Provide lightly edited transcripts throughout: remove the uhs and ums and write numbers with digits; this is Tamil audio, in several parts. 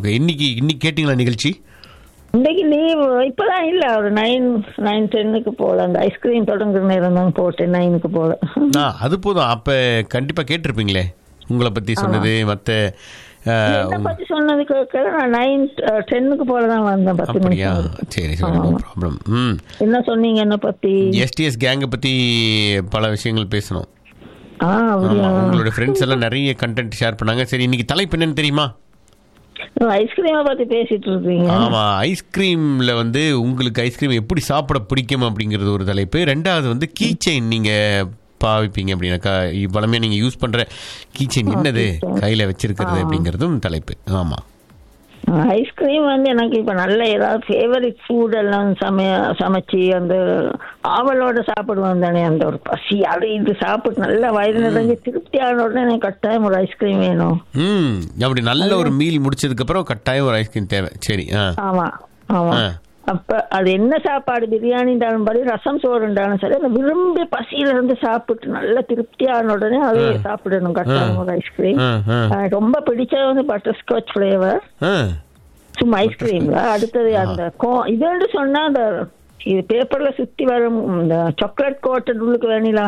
ஓகே. இன்னைக்கு கேட்டிங்களா நிகழ்ச்சி? இன்னைக்கு லீவ் இப்பதான் இல்ல, ஒரு 9-10 போல அந்த ஐஸ்கிரீம் தொடங்குற நேரம் தான் போட்டேன், 9 போல. அது போதும். அப்ப கண்டிப்பா கேட்டிருப்பீங்களே உங்களை பத்தி சொன்னது, மற்ற பத்தி சொன்னது கேட்கல. நான் 9-10 போலதான் வந்தேன். 10 நிமிஷம். சரி, ப்ராப்ளம். என்ன சொன்னீங்க? என்ன பத்தி? எஸ்டிஎஸ் கேங்க பத்தி பல விஷயங்கள் பேசணும். உங்களோட ஃப்ரெண்ட்ஸ் எல்லாம் நிறைய கண்டென்ட் ஷேர் பண்ணாங்க. சரி, இன்னைக்கு தலைப்பு என்னன்னு தெரியுமா? ஐஸ்கிரீமை பத்தி பேசிட்டு இருக்கீங்க. ஆமா, ஐஸ்கிரீம்ல உங்களுக்கு ஐஸ்கிரீம் எப்படி சாப்பிட பிடிக்கும் அப்படிங்கிறது ஒரு தலைப்பு. ரெண்டாவது கீ செயின் நீங்க பாவிப்பீங்க அப்படின்னாக்கா, பலமே நீங்க யூஸ் பண்ற கீ செயின் என்னது கையில வச்சிருக்கிறது அப்படிங்கிறதும் தலைப்பு. ஆமா, ஐஸ்கிரீம் எனக்கு இப்ப நல்ல ஏதாவது ஃபேவரட் ஃபுட் எல்லாம் சமைச்சு அந்த ஆவலோட சாப்பிடுவோம் தானே, அந்த ஒரு பசி அது இது சாப்பிட்டு நல்ல வயிறு நிறைஞ்சு திருப்தியான உடனே எனக்கு கட்டாயம் ஒரு ஐஸ்கிரீம் வேணும். அப்படி நல்ல ஒரு மீல் முடிச்சதுக்கு அப்புறம் கட்டாயம் ஒரு ஐஸ்கிரீம் தேவை. சரி. ஆமா ஆமா. அப்ப அது என்ன சாப்பாடு, பிரியாணி இருந்தாலும் சரி, ரசம் சோறு இருந்தாலும் சரி, அந்த விரும்பி பசியில இருந்து சாப்பிட்டு நல்ல திருப்தியான உடனே அதே சாப்பிடணும் கட்டாயம் ஒரு ஐஸ்கிரீம். ரொம்ப பிடிச்சது பட்டர் ஸ்காட்ச் ஃபிளேவர், சும்மா ஐஸ்கிரீம்ல. அடுத்தது அந்த இது சொன்னா அந்த இது பேப்பர்ல சுத்தி வரும் இந்த சாக்லேட் கோட்டட் உள்ளுக்கு வேணிலா,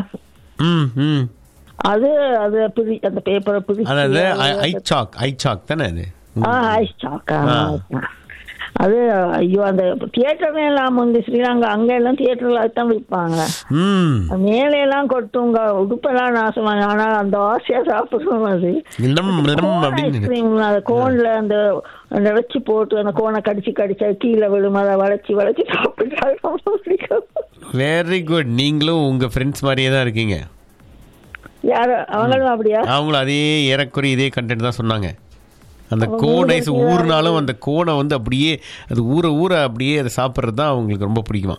அது அந்த பேப்பரை பிடிச்சி ஐசாக் தானே அது. ஐசாக். அது ஐயோ, அந்த தியேட்டர்ல எல்லாம் ஸ்ரீலங்கா அங்க எல்லாம் தியேட்டர்ல அதுதான் விற்பாங்க. மேலே எல்லாம் கொட்டுங்க, உடுப்பெல்லாம் நாசமாங்க. ஆனா அந்த ஆசையா சாப்பிடுவோம். அது ஐஸ்கிரீம் அந்த கோன்ல அந்த வச்சு போட்டு அந்த கோனை கடிச்சு கீழே விழும், அதை வளைச்சு சாப்பிட்டு. Very good. நீங்களும் உங்க ஃப்ரெண்ட்ஸ் மாதிரியே தான் இருக்கீங்க. யாரு அவங்களும் அப்படியா? அவங்களும் அதே ஏறக்குறைய இதே கண்டென்ட் தான் சொன்னாங்க. அந்த கோன் ஐஸ் ஊறினாலும் அந்த கோனை அப்படியே அது ஊற அப்படியே அதை சாப்பிட்றது தான் அவங்களுக்கு ரொம்ப பிடிக்குமா?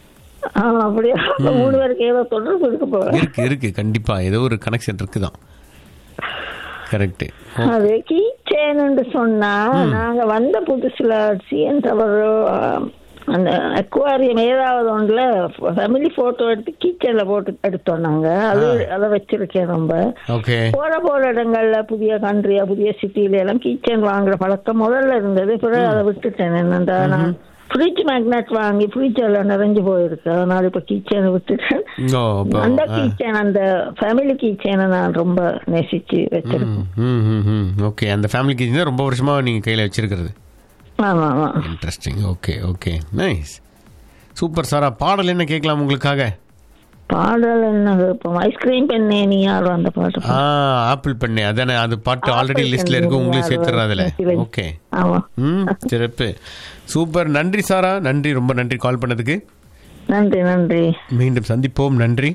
இருக்கு கண்டிப்பா ஏதோ ஒரு கனெக்ஷன் இருக்குதான். கரெக்ட். அது கீ செயின் சொன்னா, நாங்க வந்த புதுசுல சிஎன் டவர் அந்த அக்வாரியம் ஏதாவது ஒன்றுல ஃபேமிலி போட்டோ எடுத்து கீச்சன்ல போட்டு எடுத்தோம் நாங்க. அதை வச்சிருக்கேன். ரொம்ப போற இடங்கள்ல புதிய கண்ட்ரியா புதிய சிட்டில எல்லாம் கீச்சன் வாங்குற பழக்கம் முதல்ல இருந்தது. பிறகு அதை விட்டுட்டேன். என்னண்டா, நான் ஃப்ரிட்ஜ் மேக்னெட் வாங்கி ஃப்ரிட்ஜ்ல நிறைஞ்சு போயிருக்கு. அதனால இப்ப கீச்சனை விட்டுட்டேன். அந்த கீச்சன், அந்த ஃபேமிலி கீச்சனை நான் ரொம்ப நேசிச்சு வச்சிருக்கேன். ஓகே, அந்த ஃபேமிலி கீச்சன் ரொம்ப வருஷமா நீங்க கையில வச்சிருக்கிறது. இன்ட்ரெஸ்டிங். Okay, nice, super. சாரா, பாடல் என்ன கேட்கலாம் உங்களுக்காக? பாடல் என்ன கேட்போம்? ஐஸ்கிரீம் பெண்ணே நீ யாரோ அந்த பாட்டு. ஆப்பிள் பெண்ணே, அதானே? அது பாட்டு ஆல்ரெடி லிஸ்ட்ல இருக்கு, உங்களுக்கு சேர்த்துறேன் அதுல. ஓகே, சிறப்பு, சூப்பர். நன்றி சாரா, நன்றி, ரொம்ப நன்றி கால் பண்ணதுக்கு. நன்றி. மீண்டும் சந்திப்போம். நன்றி.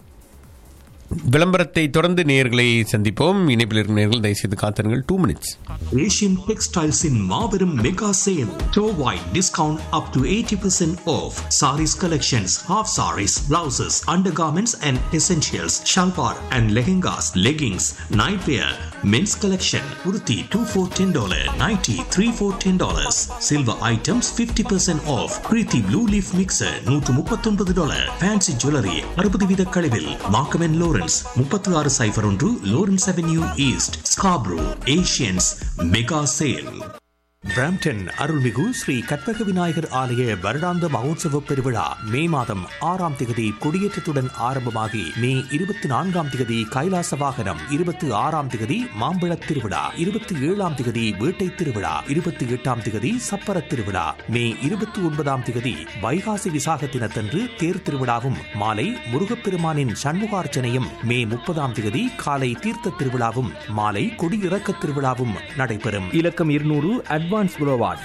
விளம்பரத்தை தொடர்ந்து நேயர்களை சந்திப்போம். இணைப்பில் இருக்கும் நேயர்கள் தயவுசெய்து காத்திருங்கள். 2 minutes. ஏஷியன் டெக்ஸ்டைல்ஸ் இன் மாபெரும் mega sale. To white discount up to 80% of. Saris collections, half sarees, blouses, undergarments and essentials, shalwar and lehengas, leggings, nightwear, men's collection, kurti 2 for $10, nighty 3 for $10. Silver items 50% off. Preeti blue leaf mixer $139. Fancy jewelry 60 வீத கழிவில். Markham and Lawrence 3601 Lawrence Avenue East, Scarborough. Asians Mega Sale. Brampton அருள்மிகு ஸ்ரீ கற்பக விநாயகர் ஆலய வருடாந்த மகோத்சவ பெருவிழா மே மாதம் 6ஆம் திகதி கொடியேற்றத்துடன் ஆரம்பமாகி மே 24ஆம் திகதி கைலாச வாகனம், 26ஆம் திகதி மாம்பழத் திருவிழா, 27ஆம் திகதி வேட்டை திருவிழா, 28ஆம் திகதி சப்பர திருவிழா, மே 29ஆம் திகதி வைகாசி விசாக தினத்தன்று தேர் திருவிழாவும் மாலை முருகப்பெருமானின் சண்முகார்ச்சனையும், மே 30ஆம் திகதி காலை தீர்த்த திருவிழாவும் மாலை கொடியிறக்க திருவிழாவும் நடைபெறும். இலக்கம் 200 Advance Boulevard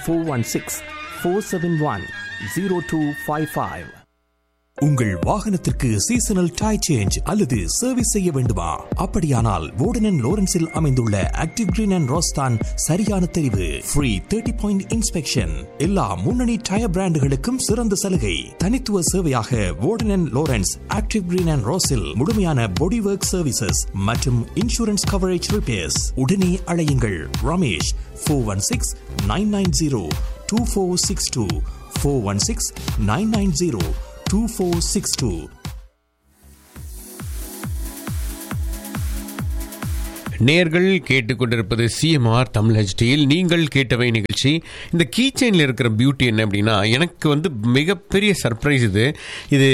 416-471-0255. உங்கள் வாகனத்திற்கு சீசனல் டயர் சேஞ்ச் அல்லது சர்வீஸ் செய்ய வேண்டுமா? அப்படியானால் வோர்டன் அண்ட் லோரன்ஸில் அமைந்துள்ள ஆக்டிவ் கிரீன் அண்ட் ரோஸ்தான் சரியான தெரிவு. ஃப்ரீ 30 பாயிண்ட் இன்ஸ்பெக்ஷன், எல்லா முன்னணி டயர் பிராண்டுகளுக்கும் சிறந்த சலுகை. தனித்துவ சேவையாக வோர்டன் and Lawrence active green and ரோஸில் முழுமையான பாடி ஒர்க் சர்வீசஸ் மற்றும் இன்சூரன்ஸ் கவரேஜ் ரிப்பேர்ஸ். உடனே அழையுங்கள் ரமேஷ் 416-990-2462 416-990-2462. நேர்கள் கேட்டுக்கொண்டிருப்பது சிஎம்ஆர் தமிழ் ஹெச்டியில் நீங்கள் கேட்டவை நிகழ்ச்சி. இந்த கீ செயினில் இருக்கிற பியூட்டி என்ன அப்படின்னா, எனக்கு வந்து மிகப்பெரிய சர்ப்ரைஸ் இது. இது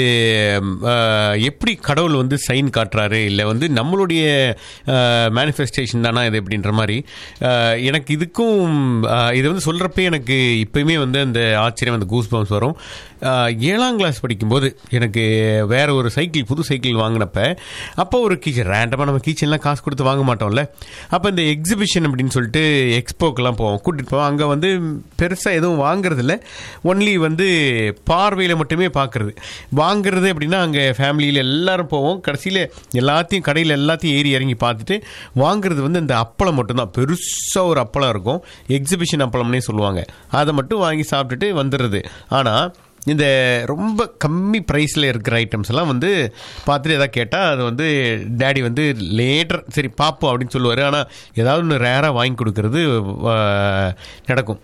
எப்படி கடவுள் வந்து சைன் காட்டுறாரு, இல்லை வந்து நம்மளுடைய மேனிஃபெஸ்டேஷன் தானா இது அப்படின்ற மாதிரி எனக்கு இதுக்கும் இது வந்து சொல்கிறப்பே எனக்கு இப்போயுமே வந்து அந்த ஆச்சரியம், அந்த கூஸ் பம்ப்ஸ் வரும். 7ஆம் கிளாஸ் படிக்கும்போது எனக்கு வேற ஒரு சைக்கிள், புது சைக்கிள் வாங்கினப்ப அப்போ ஒரு கீச்சன், ரேண்டமாக நம்ம கீச்சன்லாம் காசு கொடுத்து வாங்க மாட்டோம்ல. அப்போ இந்த எக்ஸிபிஷன் அப்படின்னு சொல்லிட்டு எக்ஸ்போக்கெல்லாம் போவோம், கூட்டிகிட்டு போவோம். அங்கே வந்து பெருசாக எதுவும் வாங்குறதில்ல, ஒன்லி வந்து பார்வையில் மட்டுமே பார்க்குறது. வாங்குறது அப்படின்னா அங்கே ஃபேமிலியில் எல்லோரும் போவோம். கடைசியில் எல்லாத்தையும் கடையில் எல்லாத்தையும் ஏறி இறங்கி பார்த்துட்டு வாங்குறது வந்து இந்த அப்பளம் மட்டும்தான். பெருசாக ஒரு அப்பளம் இருக்கும், எக்ஸிபிஷன் அப்பளம்னே சொல்லுவாங்க. அதை மட்டும் வாங்கி சாப்பிட்டுட்டு வந்துடுறது. ஆனால் இந்த ரொம்ப கம்மி ப்ரைஸில் இருக்கிற ஐட்டம்ஸ் எல்லாம் வந்து பார்த்துட்டு எதாவது கேட்டால் அது வந்து டேடி வந்து லேட்டர் சரி பார்ப்போம் அப்படின்னு சொல்லுவார். ஆனால் ஏதாவது ஒன்று ரேராக வாங்கி கொடுக்கறது நடக்கும்.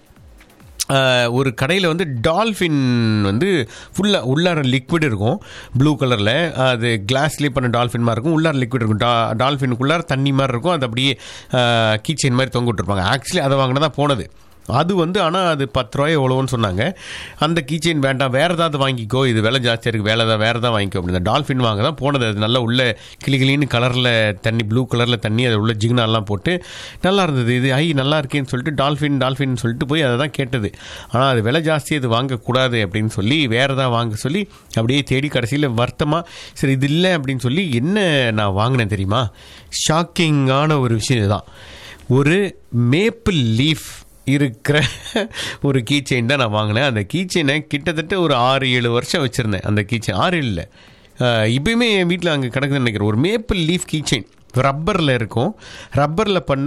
ஒரு கடையில் வந்து டால்ஃபின் வந்து ஃபுல்லாக உள்ளார லிக்விட் இருக்கும், ப்ளூ கலரில். அது கிளாஸ்லேயே பண்ண டால்ஃபின் மாதிரி இருக்கும், உள்ளார லிக்விட் இருக்கும். டால்ஃபினுக்குள்ளார தண்ணி மாதிரி இருக்கும். அது அப்படியே கீச்செயின் மாதிரி தொங்க விட்டுருப்பாங்க. ஆக்சுவலி அதை வாங்கினா தான் போனது அது வந்து. ஆனால் அது 10 ரூபாய் எவ்வளோன்னு சொன்னாங்க. அந்த கீச்செயின் வேண்டாம், வேறு ஏதாவது வாங்கிக்கோ, இது விலை ஜாஸ்தியாக இருக்குது, வேறு தான் வாங்கிக்கோ அப்படின்னு டால்ஃபின் வாங்க தான் போனது. அது நல்லா உள்ள கிளின்னு கலரில் தண்ணி, ப்ளூ கலரில் தண்ணி, அது உள்ள ஜிக்னாலாம் போட்டு நல்லா இருந்தது. இது நல்லா இருக்கேன்னு சொல்லிட்டு டால்ஃபின் சொல்லிட்டு போய் அதை தான் கேட்டது. ஆனால் அது விலை ஜாஸ்தி, அது வாங்கக்கூடாது அப்படின்னு சொல்லி வேறு ஏதாவது வாங்க சொல்லி அப்படியே தேடி கடைசியில் வருத்தமாக சரி இது இல்லை அப்படின்னு சொல்லி என்ன நான் வாங்கினேன் தெரியுமா? ஷாக்கிங்கான ஒரு விஷயம் இதுதான். ஒரு மேப்பிள் லீஃப் இருக்கிற ஒரு கீ செயின் தான் நான் வாங்கினேன். அந்த கீ செயினை கிட்டத்தட்ட ஒரு 6-7 வருஷம் வச்சுருந்தேன். அந்த கீ செயின் 6 இல்லை, இப்போயுமே என் வீட்டில் அங்கே கிடக்குதுன்னு நினைக்கிறேன். ஒரு மேப்பிள் லீஃப் கீ செயின், ரப்பரில் இருக்கும். ரப்பரில் பண்ண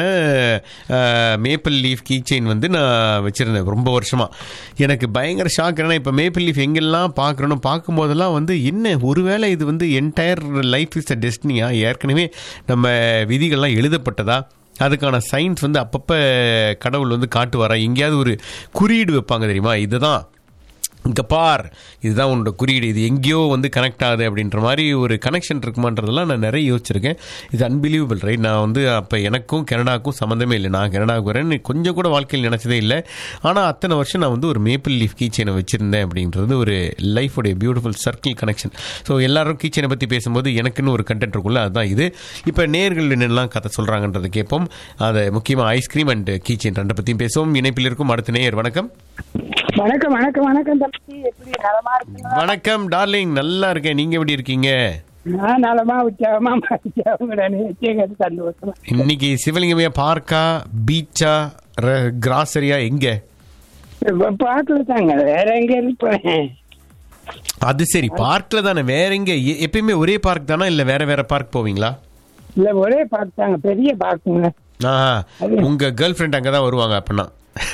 மேப்பிள் லீஃப் கீ செயின் வந்து நான் வச்சுருந்தேன் ரொம்ப வருஷமாக. எனக்கு பயங்கர ஷாக். ஏன்னா இப்போ மேப்பிள் லீஃப் எங்கெல்லாம் பார்க்குறோன்னு பார்க்கும்போதெல்லாம் வந்து என்ன ஒருவேளை இது வந்து என்டையர் லைஃப் இஸ் அ டெஸ்டினியா, ஏற்கனவே நம்ம விதிகள்லாம் எழுதப்பட்டதா, அதுக்கான சயின்ஸ் வந்து அப்பப்போ கடவுள் வந்து காட்டுவாரா, எங்கேயாவது ஒரு குறியீடு வைப்பாங்க தெரியுமா, இதுதான் இங்கே பார், இதுதான் உன்னோட குறியீடு, இது எங்கேயோ வந்து கனெக்ட் ஆகுது அப்படின்ற மாதிரி ஒரு கனெக்ஷன் இருக்குமான்றதெல்லாம் நான் நிறைய யோசிச்சிருக்கேன். இது அன்பிலீவபிள் ரைட். நான் வந்து அப்போ எனக்கும் கனடாவுக்கும் சம்மந்தமே இல்லை, நான் கனடாவுக்கு வரேன்னு கொஞ்சம் கூட வாழ்க்கையில் நினச்சதே இல்லை. ஆனால் அத்தனை வருஷம் நான் வந்து ஒரு மேப்பிள் லீஃப் கீ செயினை வச்சுருந்தேன் அப்படின்றது ஒரு லைஃபோடைய பியூட்டிஃபுல் சர்க்கிள் கனெக்ஷன். ஸோ எல்லாரும் கீ செயினை பற்றி பேசும்போது எனக்குன்னு ஒரு கண்டென்ட் இருக்குல்ல, அதுதான் இது. இப்போ நேர்கள் என்னெல்லாம் கதை சொல்கிறாங்கன்றதை கேட்போம். அதை முக்கியமாக ஐஸ்கிரீம் அண்ட் கீ செயின் ரெண்டை பற்றியும் பேசுவோம். இணைப்பில் இருக்கும் அடுத்த நேயர். வணக்கம். வணக்கம் வணக்கம் வணக்கம் தம்பி, எப்படி நலமா இருக்கீங்க? வணக்கம் டார்லிங், நல்லா இருக்கேன். நீங்க எப்படி இருக்கீங்க? நான் நலமா உற்சாகமா சந்தோஷமா. இன்னைக்கு சிவலிங்கமையா பார்க்கா, பீச்சா, கிராசரியா, எங்க? பார்க்கல தாங்க, வேற எங்க போறேன். அது சரி, பார்க்ல தானே, வேற எங்க? எப்பயுமே ஒரே பார்க் தானா இல்ல வேற வேற பார்க் போவீங்களா? இல்ல ஒரே பார்க் தாங்க, பெரிய பார்க்குங்க. உங்க கேர்ள் ஃப்ரெண்ட் அங்கதான் வருவாங்க அப்படின்னா?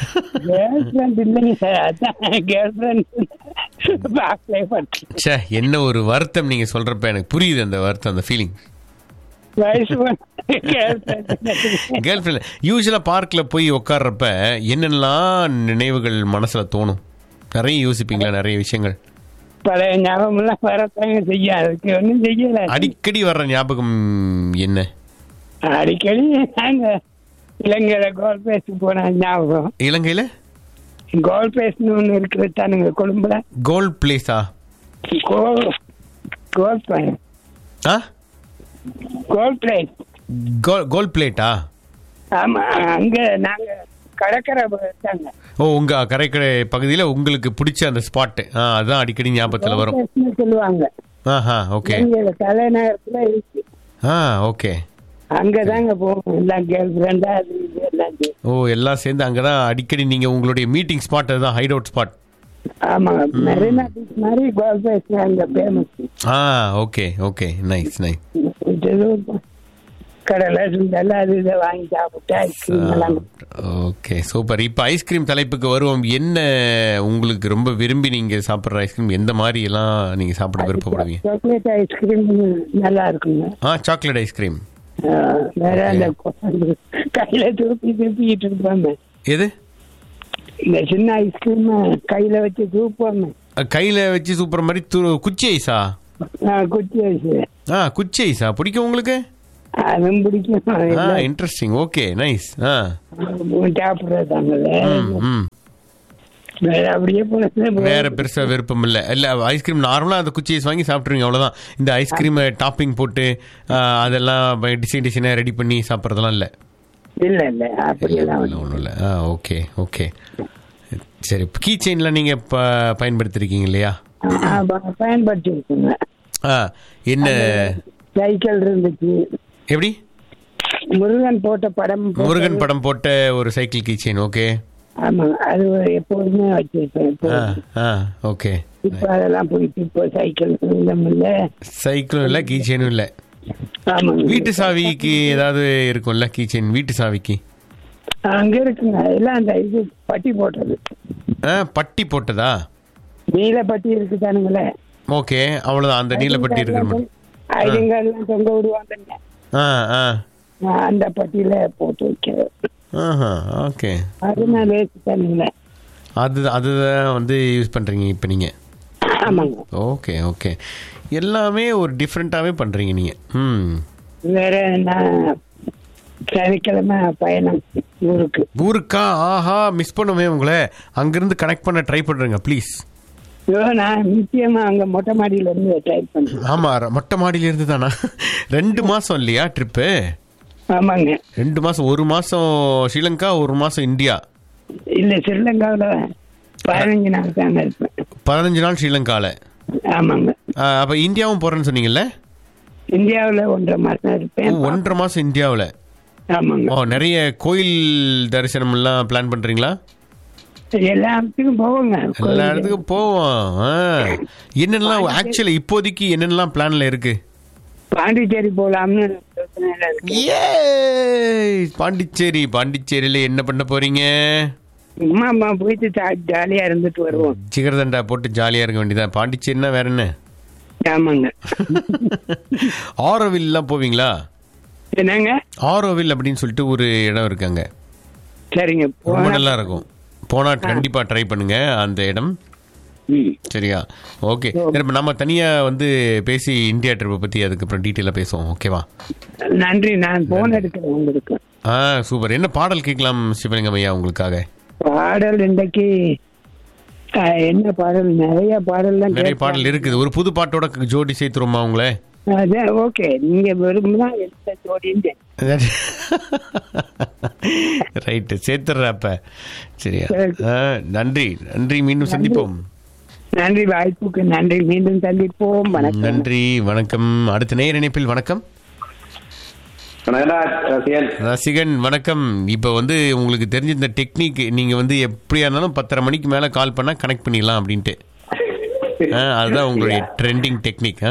என்ன ஒரு வருத்தம் நீங்க சொல்றப்ப எனக்கு புரியுது அந்த வருத்தம், அந்த ஃபீலிங். கேர்ள் ஃப்ரெண்ட் யூஸ்வலா பார்க்ல போய் உட்கார்றப்ப என்னெல்லாம் நினைவுகள் மனசுல தோணும்? நிறைய யோசிப்பீங்களா? நிறைய விஷயங்கள் பழைய ஞாபகம் எல்லாம் வரத்தாங்க செய்ய, அதுக்கு ஒன்றும் செய்யல. அடிக்கடி வர்ற ஞாபகம் என்ன? அடிக்கடி நாங்க இலங்கையில கோல் பேஸ் போன ஞாபகம். இலங்கையில கோல் பேஸ்னு ஒண்ணு இருக்குது தானுங்க, கொழும்புல. கோல் பிளேஸா? கோல் பிளேஸ், கோல் பிளேட்டா? ஆமா, அங்க நாங்க கடற்கரை தாங்க. ஓ, உங்க கடற்கரை பகுதியில உங்களுக்கு பிடிச்ச அந்த ஸ்பாட், அதான் அடிக்கடி ஞாபகத்துல வரும் சொல்லுவாங்க. ஓகே, தலைநகரத்துல இருக்கு. ஓகே, அங்கதாங்க போவோம் எல்லாம் கேர்ள் ஃப்ரெண்டா. அது எல்லாம் ஓ, எல்லாம் சேர்ந்து அங்கதான் அடிக்கடி நீங்க உங்களுடைய மீட்டிங் ஸ்பாட், அதுதான் ஹைட் அவுட் ஸ்பாட். ஆமா, மெரினா பீச் மாதிரி கோல் பேஸ் அங்க famous. Okay okay, nice nice. கடலை சுண்டெல்லாம் அது இதை வாங்கி சாப்பிட்டு ஐஸ்கிரீம் எல்லாம். Okay, super. இப்போ ஐஸ்கிரீம் தலைப்புக்கு வருவோம். என்ன உங்களுக்கு ரொம்ப விரும்பி நீங்க சாப்பிட்ற ஐஸ்கிரீம், எந்த மாதிரி எல்லாம் நீங்க சாப்பிட விருப்பப்படுவீங்க? சாக்லேட் ஐஸ்கிரீம் நல்லா இருக்குங்க. Chocolate ice cream. வேற அந்த கையில தூப்பிட்டு இருப்பாங்க. எது? இந்த சின்ன ஐஸ்கிரீம் கையில வச்சு தூப்பாங்க. கையில வச்சு சூப்பர் மாதிரி குச்சி ஐஸா? குச்சி ஐஸ். குச்சி ஐஸா பிடிக்கும் உங்களுக்கு? அதுவும் பிடிக்கும். இன்ட்ரெஸ்டிங். Okay, nice. சாப்பிடுறதாங்கல்ல அப்படியே வேற பெருசா விருப்பம் இல்ல. இல்ல ஐஸ்கிரீம் நார்மலா அந்த குச்சி ஐஸ் வாங்கி சாப்பிட்டுருவீங்க, அவ்வளவுதான். இந்த ஐஸ்கிரீம் டாப்பிங் போட்டு அதெல்லாம் டிசைன் டிசைனா ரெடி பண்ணி சாப்பிட்றதெல்லாம் இல்ல. இல்ல இல்ல அப்படியெல்லாம் ஒன்றும் இல்லை. ஓகே ஓகே, சரி. கீ செயின்லாம் நீங்க பயன்படுத்திருக்கீங்க இல்லையா? பயன்படுத்தி இருக்குங்க. என்ன சைக்கிள் இருந்துச்சு. எப்படி? முருகன் படம் போட்ட ஒரு சைக்கிள் கீ செயின். ஓகே. ஆமாங்க, அது எப்போதுமே வச்சிருப்பேன். ஓகே. இப்ப அதெல்லாம் போயிட்டு இப்போ சைக்கிளும் இல்ல கீ செயினும் இல்ல. ஆமாங்க. வீட்டு சாவிக்கு ஏதாவது இருக்கும்ல கீ செயின்? வீட்டு சாவிக்கு அங்க இருக்குங்க. எல்லாம் அந்த இது பட்டி போட்டது. பட்டி போட்டதா? நீல பட்டி இருக்குதானுங்களே. ஓகே, அவ்வளவுதான். அந்த நீல பட்டி இருக்கு. ஐயங்கெல்லாம் தொங்க விடுவாங்க, அந்த பட்டியில போட்டு வைக்கிறது. ஓகே, அதுதான் வந்து யூஸ் பண்றீங்க இப்ப நீங்க? ஆமாங்க. ஓகே ஓகே, எல்லாமே ஒரு டிஃப்ரெண்டாவே பண்றீங்க நீங்க. வேற என்ன? சனிக்கிழமை பயணம் ஊருக்கா? ஆஹா, மிஸ் பண்ணுமே உங்களை. அங்கிருந்து கனெக்ட் பண்ண ட்ரை பண்றேங்க ப்ளீஸ். நான் நிச்சயமா அங்க மொட்டை மாடியில இருந்து ட்ரை பண்றேன். ஆமா, மொட்டை மாடியில இருந்து தானா? 2 மாசம் இல்லையா ட்ரிப்பு? ஆமாங்க, 2 மாசம். 1 மாசம் ஸ்ரீலங்கா, 1 மாசம் இந்தியா. இல்ல, ஸ்ரீலங்காவில 15 நாள் தாங்க இருப்பேன். 15 நாள் ஸ்ரீலங்கால? ஆமாங்க. அப்ப இந்தியாவும் போறேன்னு சொன்னீங்கல்ல? இந்தியாவில 1.5 மாசம் இருப்பேன். 1.5 மாசம் இந்தியாவில? ஆமாங்க. நிறைய கோயில் தரிசனம் எல்லாம் பிளான் பண்றீங்களா? எல்லா இடத்துக்கும் போவோங்க. எல்லா இடத்துக்கும் போவோம். என்னெல்லாம் ஆக்சுவலி இப்போதைக்கு என்னெல்லாம் பிளான்ல இருக்கு? பாண்டிச்சேரி போலாம்னு. பாண்டிச்சேரியில என்ன பண்ண போறீங்க? அம்மா போயிட்டு ஜாலியா இருந்துட்டு வருவோம். சிகர்தண்டா போட்டு ஜாலியா இருக்க வேண்டியதான். பாண்டிச்சேரினா வேற என்ன? ஆமாங்க. ஆரோவில் எல்லாம் போவீங்களா? என்னங்க? ஆரோவில் அப்படின்னு சொல்லிட்டு ஒரு இடம் இருக்காங்க. சரிங்க, ரொம்ப நல்லா இருக்கும். போனா கண்டிப்பா ட்ரை பண்ணுங்க அந்த இடம். சரியா? ஓகே. நம்ம தனியா வந்து பேசி இந்தியா ட்ரிப்பை பத்தி அதுக்கப்புறம் டீட்டெயிலா பேசுவோம். ஓகேவா? நன்றி. நான் போன் எடுக்கிறேன் உங்களுக்கு. சூப்பர். என்ன பாடல் கேட்கலாம் சிவலிங்கம் ஐயா உங்களுக்காக? பாடல் இன்றைக்கு என்ன பாடல்? நிறைய பாடல் இருக்குது. ஒரு புது பாட்டோட ஜோடி சேர்த்துருமா உங்களே? ஓகே, நீங்க விரும்புனா எந்த ஜோடின்னு ரைட்டு, சேர்த்துறப்ப. சரியா? நன்றி நன்றி, மீண்டும் சந்திப்போம். நன்றி, வாய்ப்புக்கு நன்றி. மீண்டும் சந்திப்போம். நன்றி, வணக்கம். அடுத்த நேயர் இணைப்பில். வணக்கம் ரசிகன். வணக்கம். இப்ப வந்து உங்களுக்கு தெரிஞ்ச இந்த டெக்னிக், நீங்க வந்து எப்படியா இருந்தாலும் 10:30 மணிக்கு மேல கால் பண்ணா கனெக்ட் பண்ணிடலாம் அப்படின்ட்டு. அதுதான் உங்களுடைய ட்ரெண்டிங் டெக்னிக்.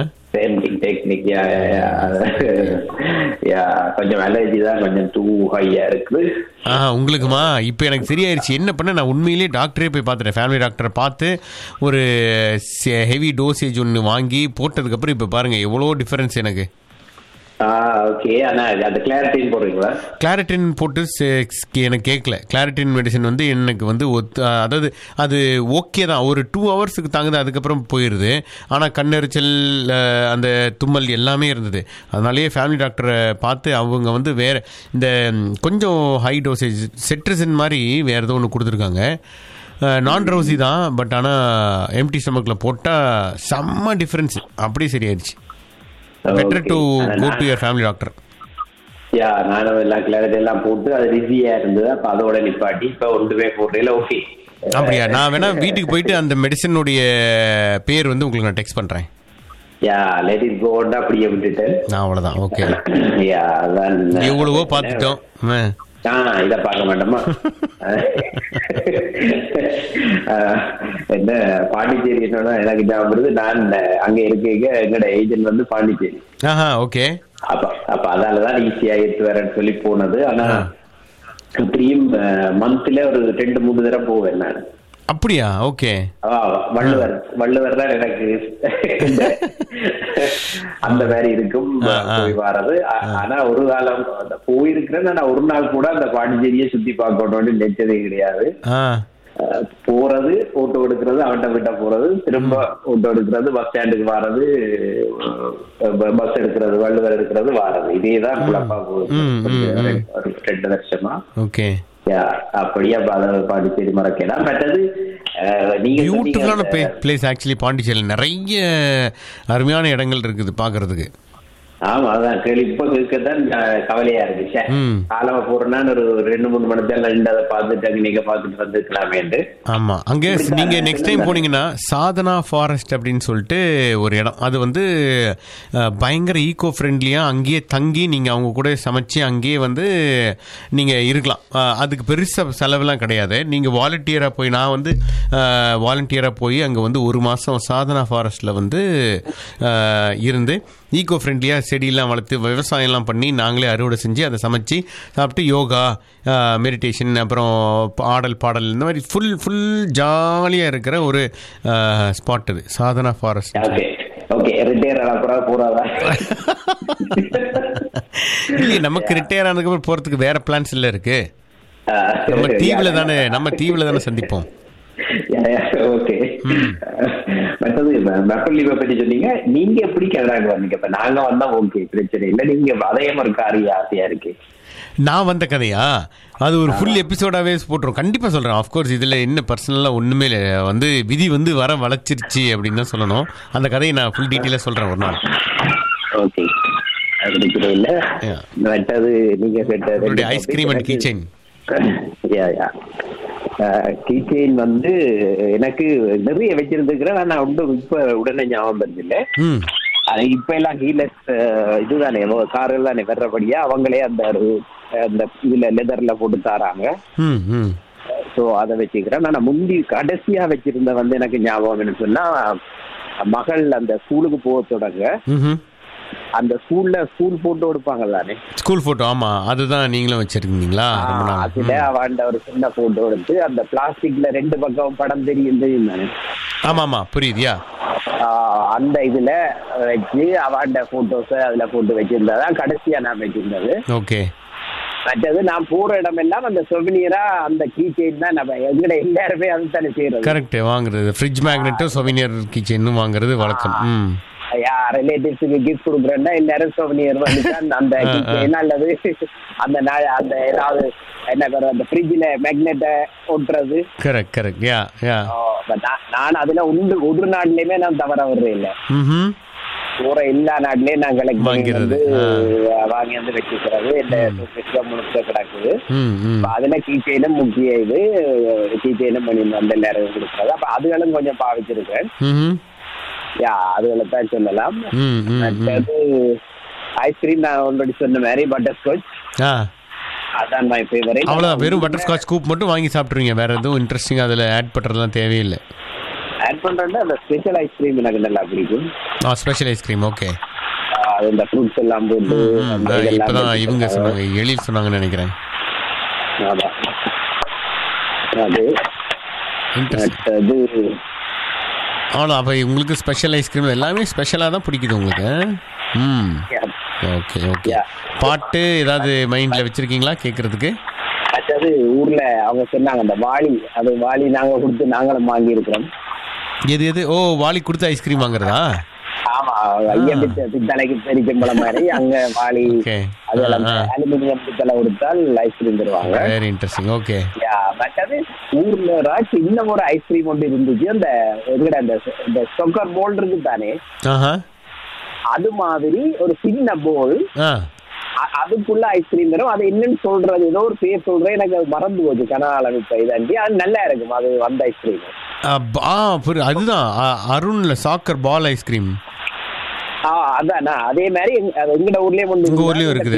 கொஞ்சம் அலர்ஜி தான், கொஞ்சம் டூ ஹையா இருக்குது. உங்களுக்குமா? இப்போ எனக்கு சரியாயிருச்சு. என்ன பண்ண, நான் உண்மையிலேயே டாக்டரே போய் பார்த்துட்டேன். ஃபேமிலி டாக்டரை பார்த்து ஒரு ஹெவி டோசேஜ் ஒன்று வாங்கி போட்டதுக்கப்புறம் இப்போ பாருங்க எவ்வளோ டிஃபரன்ஸ் எனக்கு. ஓகே, ஆனா அந்த கிளாரிட்டின் போடுறீங்களா? கிளாரிட்டின் போட்டு எனக்கு கேட்கல. கிளாரிட்டின் மெடிசன் வந்து எனக்கு வந்து அதாவது அது ஓகே தான், ஒரு 2 ஹவர்ஸுக்கு தாங்குது, அதுக்கப்புறம் போயிடுது. ஆனால் கண்ணெரிச்சல், அந்த தும்மல் எல்லாமே இருந்தது. அதனாலேயே ஃபேமிலி டாக்டரை பார்த்து அவங்க வந்து வேறு இந்த கொஞ்சம் ஹை டோசேஜ் செட்ரிசின் மாதிரி வேறு ஏதோ ஒன்று கொடுத்துருக்காங்க. நான் ட்ரௌசி தான், பட் ஆனால் எம்டி ஸ்டமக்கில் போட்டால் செம்ம டிஃப்ரென்ஸ். அப்படியே சரியாயிடுச்சு. Better to go to your family doctor. நானும் எல்லாம் கிளாரிட்டி எல்லாம் போட்டு அது ரிஸியா இருந்தது. அப்ப அதோட நிப்பாட்டி இப்ப ஒன்றுமே போடுறீங்களா? ஓகே, அப்படியா? நான் வேணா வீட்டுக்கு போயிட்டு அந்த மெடிசனுடைய பேர் வந்து உங்களுக்கு நான் டெக்ஸ்ட் பண்றேன். லெட் இட் கோ அப்படியே விட்டுட்டேன். அவ்வளவுதான். ஓகே. எவ்வளவோ பார்த்துட்டோம். இத பார்க்க மாட்டோமா? என்ன பாண்டிச்சேரி எனக்கு ஞாபகம். நான் அங்க இருக்க எங்கட ஏஜென்ட் வந்து பாண்டிச்சேரி. ஓகே. அப்ப அதாலதான் ஈஸியா எடுத்து வரேன்னு சொல்லி போனது. ஆனா இப்படியும் மந்த்ல ஒரு 2-3 தடவை போவேன் நான். அப்படியா? ஓகே. வள்ளுவர் தான் எனக்கு அந்த மாதிரி இருக்கும் போய் வர்றது. ஆனா ஒரு காலம் போயிருக்கிறேன். ஆனா ஒரு நாள் கூட அந்த பாண்டிச்சேரியை சுத்தி பார்க்கணும்னு நினைச்சதே கிடையாது. போறது, போட்டோ எடுக்கிறது, அவன்கிட்ட விட்ட போறது, திரும்ப போட்டோ எடுக்கிறது, பஸ் ஸ்டாண்டுக்கு வாரது, பஸ் எடுக்கிறது, வள்ளுவர் எடுக்கிறது, வாரது. இதேதான் குழப்பா போகுது 2 வருஷமா. ஓகே, அப்படியே பாண்டிச்சேரி மறக்கலாம். மற்றது பியூட்டிஃபுல்லான பிளேஸ் ஆக்சுவலி பாண்டிச்சேரி. நிறைய அருமையான இடங்கள் இருக்குது பாக்குறதுக்கு. ஆமா, அதான் கேள்வி இப்ப இருக்கதான் கவலையா இருக்கு. காலமா போறேன்னா ஒரு 2-3 மணி நேரம் அதை பார்த்துட்டு நீங்க பார்த்துட்டு வந்துக்கலாமே. ஆமா, அங்கே நீங்க நெக்ஸ்ட் டைம் போனீங்கன்னா சாதனா ஃபாரஸ்ட் அப்படின்னு சொல்லிட்டு ஒரு இடம். அது வந்து பயங்கர ஈகோ ஃப்ரெண்ட்லியா, அங்கேயே தங்கி நீங்க அவங்க கூட சமைச்சு அங்கேயே வந்து நீங்க இருக்கலாம். அதுக்கு பெருசா செலவெல்லாம் கிடையாது. நீங்க வாலண்டியரா போய், நான் வந்து வாலண்டியரா போய் அங்க வந்து 1 மாசம் சாதனா ஃபாரஸ்ட்ல வந்து இருந்து ஈகோ ஃப்ரெண்ட்லியா செடியெல்லாம் வளர்த்து விவசாயம்லாம் பண்ணி நாங்களே அறுவடை செஞ்சு அதை சமைச்சு சாப்பிட்டு யோகா, மெடிடேஷன், அப்புறம் ஆடல் பாடல், இந்த மாதிரி ஃபுல் ஜாலியாக இருக்கிற ஒரு ஸ்பாட் இது சாதனா ஃபாரஸ்ட். இல்லையே, நமக்கு ரிட்டையர் ஆனதுக்கப்புறம் போகிறதுக்கு வேற பிளான்ஸ் இல்லை இருக்கு. நம்ம தீவுல தானே சந்திப்போம். ஓகே, மற்றது மெப்பல் லீவை பற்றி சொன்னீங்க. நீங்க எப்படி கனடாக்கு வந்தீங்க? இப்ப நாங்க வந்தா ஓகே, பிரச்சனை இல்லை. நீங்க அதே மாதிரி காரிய ஆசையா இருக்கு. நான் வந்த கதையா, அது ஒரு ஃபுல் எபிசோடாவே போட்டுரும். கண்டிப்பா சொல்றேன். ஆஃப்கோர்ஸ் இதுல என்ன பர்சனலா ஒண்ணுமே இல்லை. வந்து விதி வந்து வர வளைச்சிருச்சு அப்படின்னு தான் சொல்லணும். அந்த கதையை நான் ஃபுல் டீட்டெயிலா சொல்றேன் ஒரு நாள். ஓகே, அது இல்ல. மற்றது நீங்க கேட்ட ஐஸ்கிரீம் அண்ட் கீச்செயின். கீச்செயின் வந்து எனக்கு நிறைய வச்சிருந்துக்கிறேன். நான் இப்ப உடனே ஞாபகம் வருது இல்ல. இப்ப எல்லாம் ஹீலஸ் இதுதானே, கார்கள் தானே வர்றபடியா அவங்களே அந்த இதுல லெதர்ல போட்டு தாராங்க. சோ அதை வச்சுக்கிறேன். நான் முந்தி கடைசியா வச்சிருந்த வந்து எனக்கு ஞாபகம் என்ன சொன்னா, மகள் அந்த ஸ்கூலுக்கு போக தொடங்க அந்த ஸ்கூல் போட்டோ எடுப்பாங்க தானே, ஸ்கூல் போட்டோ. ஆமா, அதுதான் நீங்களும் வச்சிருக்கீங்களா? அதுல அவன் ஒரு சின்ன போட்டோ எடுத்து அந்த பிளாஸ்டிக்ல 2 பக்கம் படம் தெரியும் தானே. ஆமா, புரியுதியா? அந்த இதுல வச்சு அவன் போட்டோஸ அதுல போட்டு வச்சிருந்தாதான் கடைசியா நான் வச்சிருந்தது. ஓகே. மற்றது நான் போற இடம் எல்லாம் அந்த சொவினியரா அந்த கீ செயின் தான் நம்ம எங்கட எல்லாருமே அது தானே செய்யறது. கரெக்ட், வாங்குறது ஃப்ரிட்ஜ் மேக்னெட்டும் சொவினியர் கீ செயினும் வாங்குறது வழக்கம். ரிலேட்டிவ்ஸுக்கு கிஃப்ட் கொடுக்குறேன்னா எல்லாரும் சோவனியர் அந்த அல்லது அந்த அந்த ஏதாவது என்ன அந்த ஃப்ரிட்ஜில் மேக்னெட்டை ஒட்டுறது. Correct correct. நான் அதுல ஒரு நாட்டிலயுமே நான் தவற வர்றேன் இல்லை. போற எல்லா நாட்டிலயும் நான் கலெக்ட் வாங்கி வந்து வச்சுக்கிறது முழுக்க கிடக்குது. அதுல கீச்சைனும் முக்கிய இது கீச்சைனும் பண்ணி அந்த எல்லாரும் கொடுக்குறது. அப்ப அதுகளும் கொஞ்சம் பாவிச்சிருக்கேன். அதுதான் சொல்லலாம். ஐஸ்கிரீம் நான் ஆல்ரெடி சொன்ன மாதிரி பட்டர்ஸ்காட்ச், அதான் மை ஃபேவரட். அவ்வளவுதான், வெறும் பட்டர்ஸ்காட்ச் ஸ்கூப் மட்டும் வாங்கி சாப்பிட்டுருவீங்க, வேற எதுவும் இன்ட்ரெஸ்டிங்கா அதுல ஆட் பண்றதுலாம் தேவையில்லை. ஆட் பண்றேன்னா அந்த ஸ்பெஷல் ஐஸ்கிரீம் எனக்கு நல்லா பிடிக்கும். Special ice cream. ஓகே. அது இந்த ஃப்ரூட்ஸ் எல்லாம் போட்டு இப்பதான் இவங்க சொன்னாங்க, எழில் சொன்னாங்கன்னு நினைக்கிறேன். அது அவ்வளோ. அப்போ உங்களுக்கு ஸ்பெஷல் ஐஸ்கிரீம் எல்லாமே ஸ்பெஷலாக தான் பிடிக்குது உங்களுக்கு. Okay okay. பாட்டு ஏதாவது மைண்டில் வச்சுருக்கீங்களா கேட்குறதுக்கு? அது ஊரில் அவங்க சொன்னாங்க அந்த வாளி, அது வாளி நாங்கள் கொடுத்து நாங்களும் வாங்கியிருக்கிறோம். எது? ஓ, வாளி கொடுத்து ஐஸ்கிரீம் வாங்குறதா? ஆமா, பித்தளைக்கு பெரிக்கம்பளம் மாதிரி அங்க வாளி அலுமினியம் பித்தளை கொடுத்தால் ஐஸ்கிரீம் தருவாங்க. Very interesting. ஓகே. மற்றது ஊர்ல ராஜ் இன்னும் ஒரு ஐஸ்கிரீம் ஒன்று இருந்துச்சு, அந்த எங்கட அந்த சொக்கர் போல் இருக்கு தானே, அது மாதிரி ஒரு சின்ன போல், அதுக்குள்ள ஐஸ்கிரீம் தரும். அது என்னன்னு சொல்றது, ஏதோ ஒரு பேர் சொல்றேன், எனக்கு அது மறந்து போச்சு கனகாலம். இப்ப இதாண்டி அது நல்லா இருக்கும் அது அந்த ஐஸ்கிரீம். அதுதான் அருண்ல சாக்கர் பால் ஐஸ்கிரீம். அதானா, அதே மாதிரி எங்கட ஊர்லயே ஊர்லயும் இருக்குது.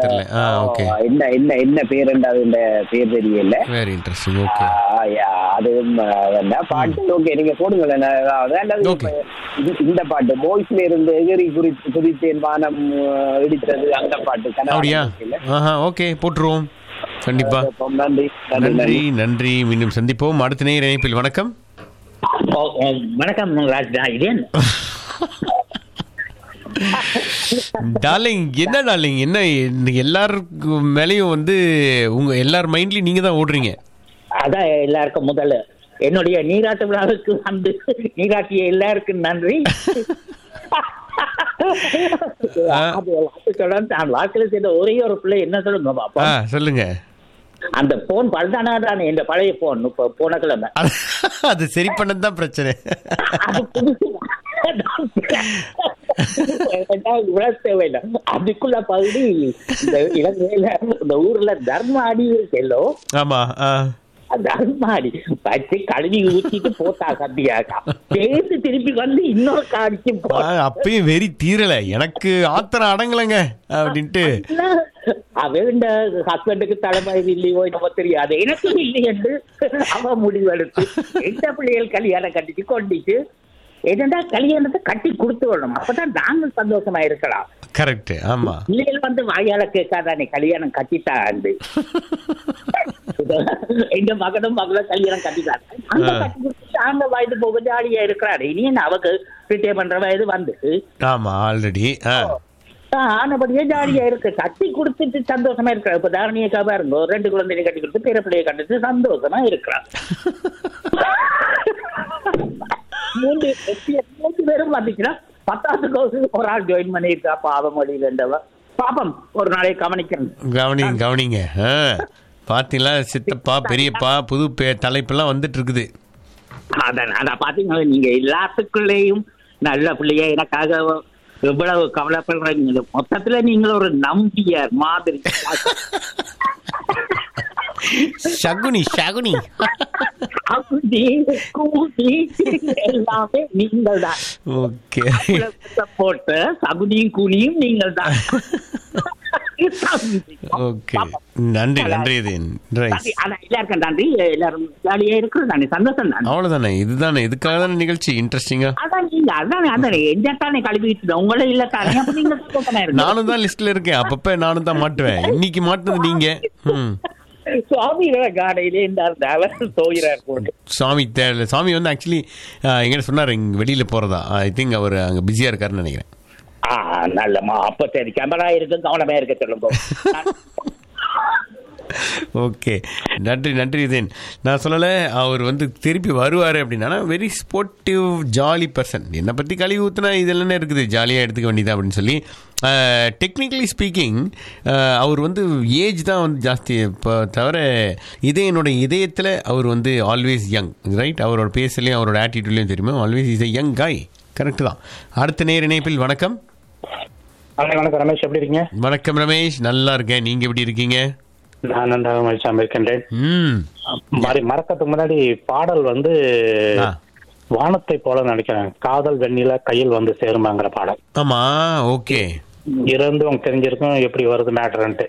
என்ன பேர் பேர் தெரியல. Very interesting. ஓகே. அதுவும் பாட்டு ஓகே, நீங்க போடுங்களேன். இந்த பாட்டு பாய்ஸ்ல இருந்து எகிரி குறித்தேன் வானம் இடித்தது, அந்த பாட்டு. ஓகே, போட்டுருவோம் கண்டிப்பா. நன்றி நன்றி நன்றி. மீண்டும் சந்திப்போம் அடுத்த நேர இணைப்பில். வணக்கம். வணக்கம் ராஜ். டார்லிங், என்ன டார்லிங், என்ன எல்லாருக்கும் மேலேயும் வந்து உங்க எல்லார் மைண்ட்லயும் நீங்க தான் ஓடுறீங்க. அதான் எல்லாருக்கும் முதல்ல என்னுடைய நீராட்டு விழாவுக்கு வந்து நீராட்டிய எல்லாருக்கும் நன்றி. நான் வாழ்க்கையில செய்த ஒரே ஒரு பிள்ளை என்ன சொல்லுங்க பாப்பா? சொல்லுங்க. அந்த போன் பழுதானா தானே, இந்த பழைய போன் இப்ப போன கிழமை அது சரி பண்ணதான் பிரச்சனை. தேவையில்லை. அதுக்குள்ள பகுதி இந்த இலங்கையில இந்த ஊர்ல தர்ம அடி இருக்கோ. ஆமா, தர்மாடி பச்சை கழுவி ஊத்திட்டு போட்டா கட்டியாக்கா சேர்ந்து திருப்பி வந்து இன்னொரு காடிக்கு அப்பயும் வெறி தீரல, எனக்கு ஆத்திரம் அடங்கலங்க அப்படின்ட்டு. அவன் ஹஸ்பண்டுக்கு தலைமை இல்லையோ நம்ம தெரியாது, எனக்கும் இல்லை என்று அவன் முடிவெடுத்து எந்த பிள்ளைகள் கல்யாணம் கட்டிட்டு கொண்டிட்டு என்னடா கல்யாணத்தை கட்டி கொடுத்து விடணும், அப்பதான் நாங்கள் சந்தோஷமா இருக்கலாம். கரெக்ட். ஆமா, பிள்ளைகள் வந்து வாயால கேட்காதானே கல்யாணம் கட்டிட்டா வந்து எங்க மகனும் மகளும் கல்யாணம் கட்டிட்டாங்க, அந்த கட்டி கொடுத்து அங்க வயது போக ஜாலியா இருக்கிறாரு. இனி என்ன அவங்க ரிட்டையர் பண்ற வயது வந்து ஆல்ரெடி ஆனபடியே ஜாலியா இருக்கு, கட்டி கொடுத்துட்டு சந்தோஷமா இருக்கிறார். இப்ப தாரணியக்கா பாருங்க, 2 குழந்தைகளை கட்டி கொடுத்து பேர பிள்ளையை கட்டிட்டு சந்தோஷமா இருக்கிறார். 3 பேரும் பாத்தீங்கன்னா 10வது ஒரு ஆள் ஜாயின் பண்ணிருக்கா பாவம் வழியில. பாப்பம் ஒரு நாளை கவனிங்க. பாத்தீங்களா சித்தப்பா பெரியப்பா புது தலைப்பெல்லாம் வந்துட்டு இருக்குது. அதான் பாத்தீங்களா, நீங்க எல்லாத்துக்குள்ளேயும் நல்ல பிள்ளைய எனக்காக எவ்வளவு கவலைப்படுறீங்க. மொத்தத்துல நீங்க ஒரு நம்பியார் மாதிரி. சகுனி எல்லாமே நீங்கள் தான். ஓகே, போட்ட சகுனியும் கூனியும் நீங்கள் தான். ஓகே, நன்றி. எல்லாருக்கும் நன்றி. எல்லாரும் ஜாலியா இருக்கிறது சந்தோஷம் தான். அவ்வளவுதானே, இதுதானே இதுக்காக தானே நிகழ்ச்சி இன்ட்ரெஸ்டிங்கா. அதான் நீங்க அதான் எஞ்சாத்தானே கழுவிட்டு உங்களே இல்ல தானே. அப்ப நீங்க நானும் தான் லிஸ்ட்ல இருக்கேன், அப்பப்ப நானும் தான் மாட்டுவேன். இன்னைக்கு மாட்டுனது நீங்க. சுவாமி காடையிலே சாமி வந்து ஆக்சுவலி எங்க சொன்னாரு வெளியில போறதா. ஐ திங்க் அவர் அங்க பிஸியா இருக்காருன்னு நினைக்கிறேன். நல்லமா, அப்ப சரி, கேமரா இருக்கு, கவனமா இருக்க சொல்லுங்க. ஓகே, நன்றி இதேன். நான் சொல்லலை அவர் வந்து திருப்பி வருவார் அப்படின்னா, வெரி ஸ்போர்ட்டிவ் ஜாலி பர்சன். என்னை பற்றி கழுவி ஊற்றுனா இதெல்லாம் இருக்குது, ஜாலியாக எடுத்துக்க வேண்டியது அப்படின்னு சொல்லி. டெக்னிக்கலி ஸ்பீக்கிங் அவர் வந்து ஏஜ் தான் வந்து ஜாஸ்தி இப்போ தவிர என்னோட இதயத்தில் அவர் வந்து ஆல்வேஸ் யங், ரைட்? அவரோட பேசலையும் அவரோட ஆட்டிடியூட்லையும் தெரியுமா, ஆல்வேஸ் இஸ் எ யங் காய். கரெக்டு தான். அடுத்த நேர இணைப்பில் வணக்கம். வணக்கம் ரமேஷ், எப்படி இருக்கீங்க? வணக்கம் ரமேஷ், நல்லா இருக்கேன். நீங்க எப்படி இருக்கீங்க? நான் நன்றாக மகிழ்ச்சியாக இருக்கின்றேன். மறக்கிறதுக்கு முன்னாடி பாடல் வந்து வானத்தை போல நினைக்கிறேன், காதல் வெண்ணில கையில் வந்து சேருமாங்கிற பாடல். ஆமா, ஓகே. இருந்து உங்களுக்கு தெரிஞ்சிருக்கும் எப்படி வருது மேட்டர்ன்ட்டு.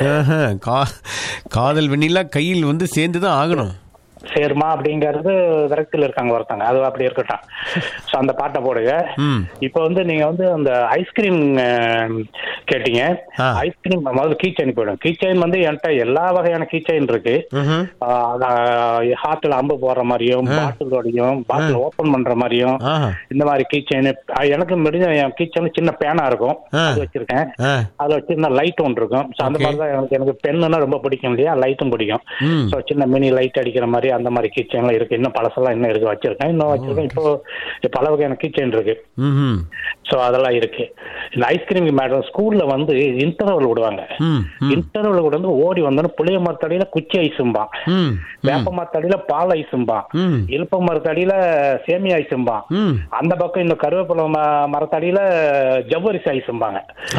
காதல் வெண்ணில கையில் வந்து சேர்ந்துதான் ஆகணும். சேருமா அப்படிங்கறது விரக்தியில் இருக்காங்க ஒருத்தங்க, அது அப்படி இருக்கட்டும். ஸோ அந்த பாட்டை போடுங்க. இப்போ வந்து நீங்க வந்து அந்த ஐஸ்கிரீம் கேட்டீங்க. ஐஸ்கிரீம் முதல்ல கீ செயின் போயிடும். கீ செயின் வந்து என்கிட்ட எல்லா வகையான கீ செயின் இருக்கு. ஹார்ட்ல அம்பு போடுற மாதிரியும், பாட்டில் ஓபன் பண்ற மாதிரியும், இந்த மாதிரி கீ செயின். எனக்கு முடிஞ்ச என் கீ செயின் சின்ன பேனா இருக்கும், அது வச்சிருக்கேன். அதுல வச்சிருந்தா லைட் ஒன்று இருக்கும். ஸோ அந்த மாதிரி தான் எனக்கு பெண்ணுன்னா ரொம்ப பிடிக்கும் இல்லையா, லைட்டும் பிடிக்கும். ஸோ சின்ன மினி லைட் அடிக்கிற மாதிரி அந்த மாதிரி கீச்சைன்லாம் இருக்கு. இன்னும் பழசெல்லாம் இன்னும் இருக்கு, வச்சிருக்கேன். இப்போ பல வகையான கீச்சைன் இருக்கு. ஸோ அதெல்லாம் இருக்கு. இந்த ஐஸ்கிரீம் மேடம் ஸ்கூல்ல வந்து இன்டர்வல் விடுவாங்க. இன்டர்வல் விட வந்து ஓடி வந்தோன்னு புளிய மரத்தடியில குச்சி ஐசும்பான், வேப்ப மரத்தடியில பால் ஐசும்பான், இழுப்ப மரத்தடியில சேமியா ஐசும்பான், அந்த பக்கம் இன்னும் கருவேப்பிலை மரத்தடியில ஜவ்வரிசி ஐசும்பாங்க.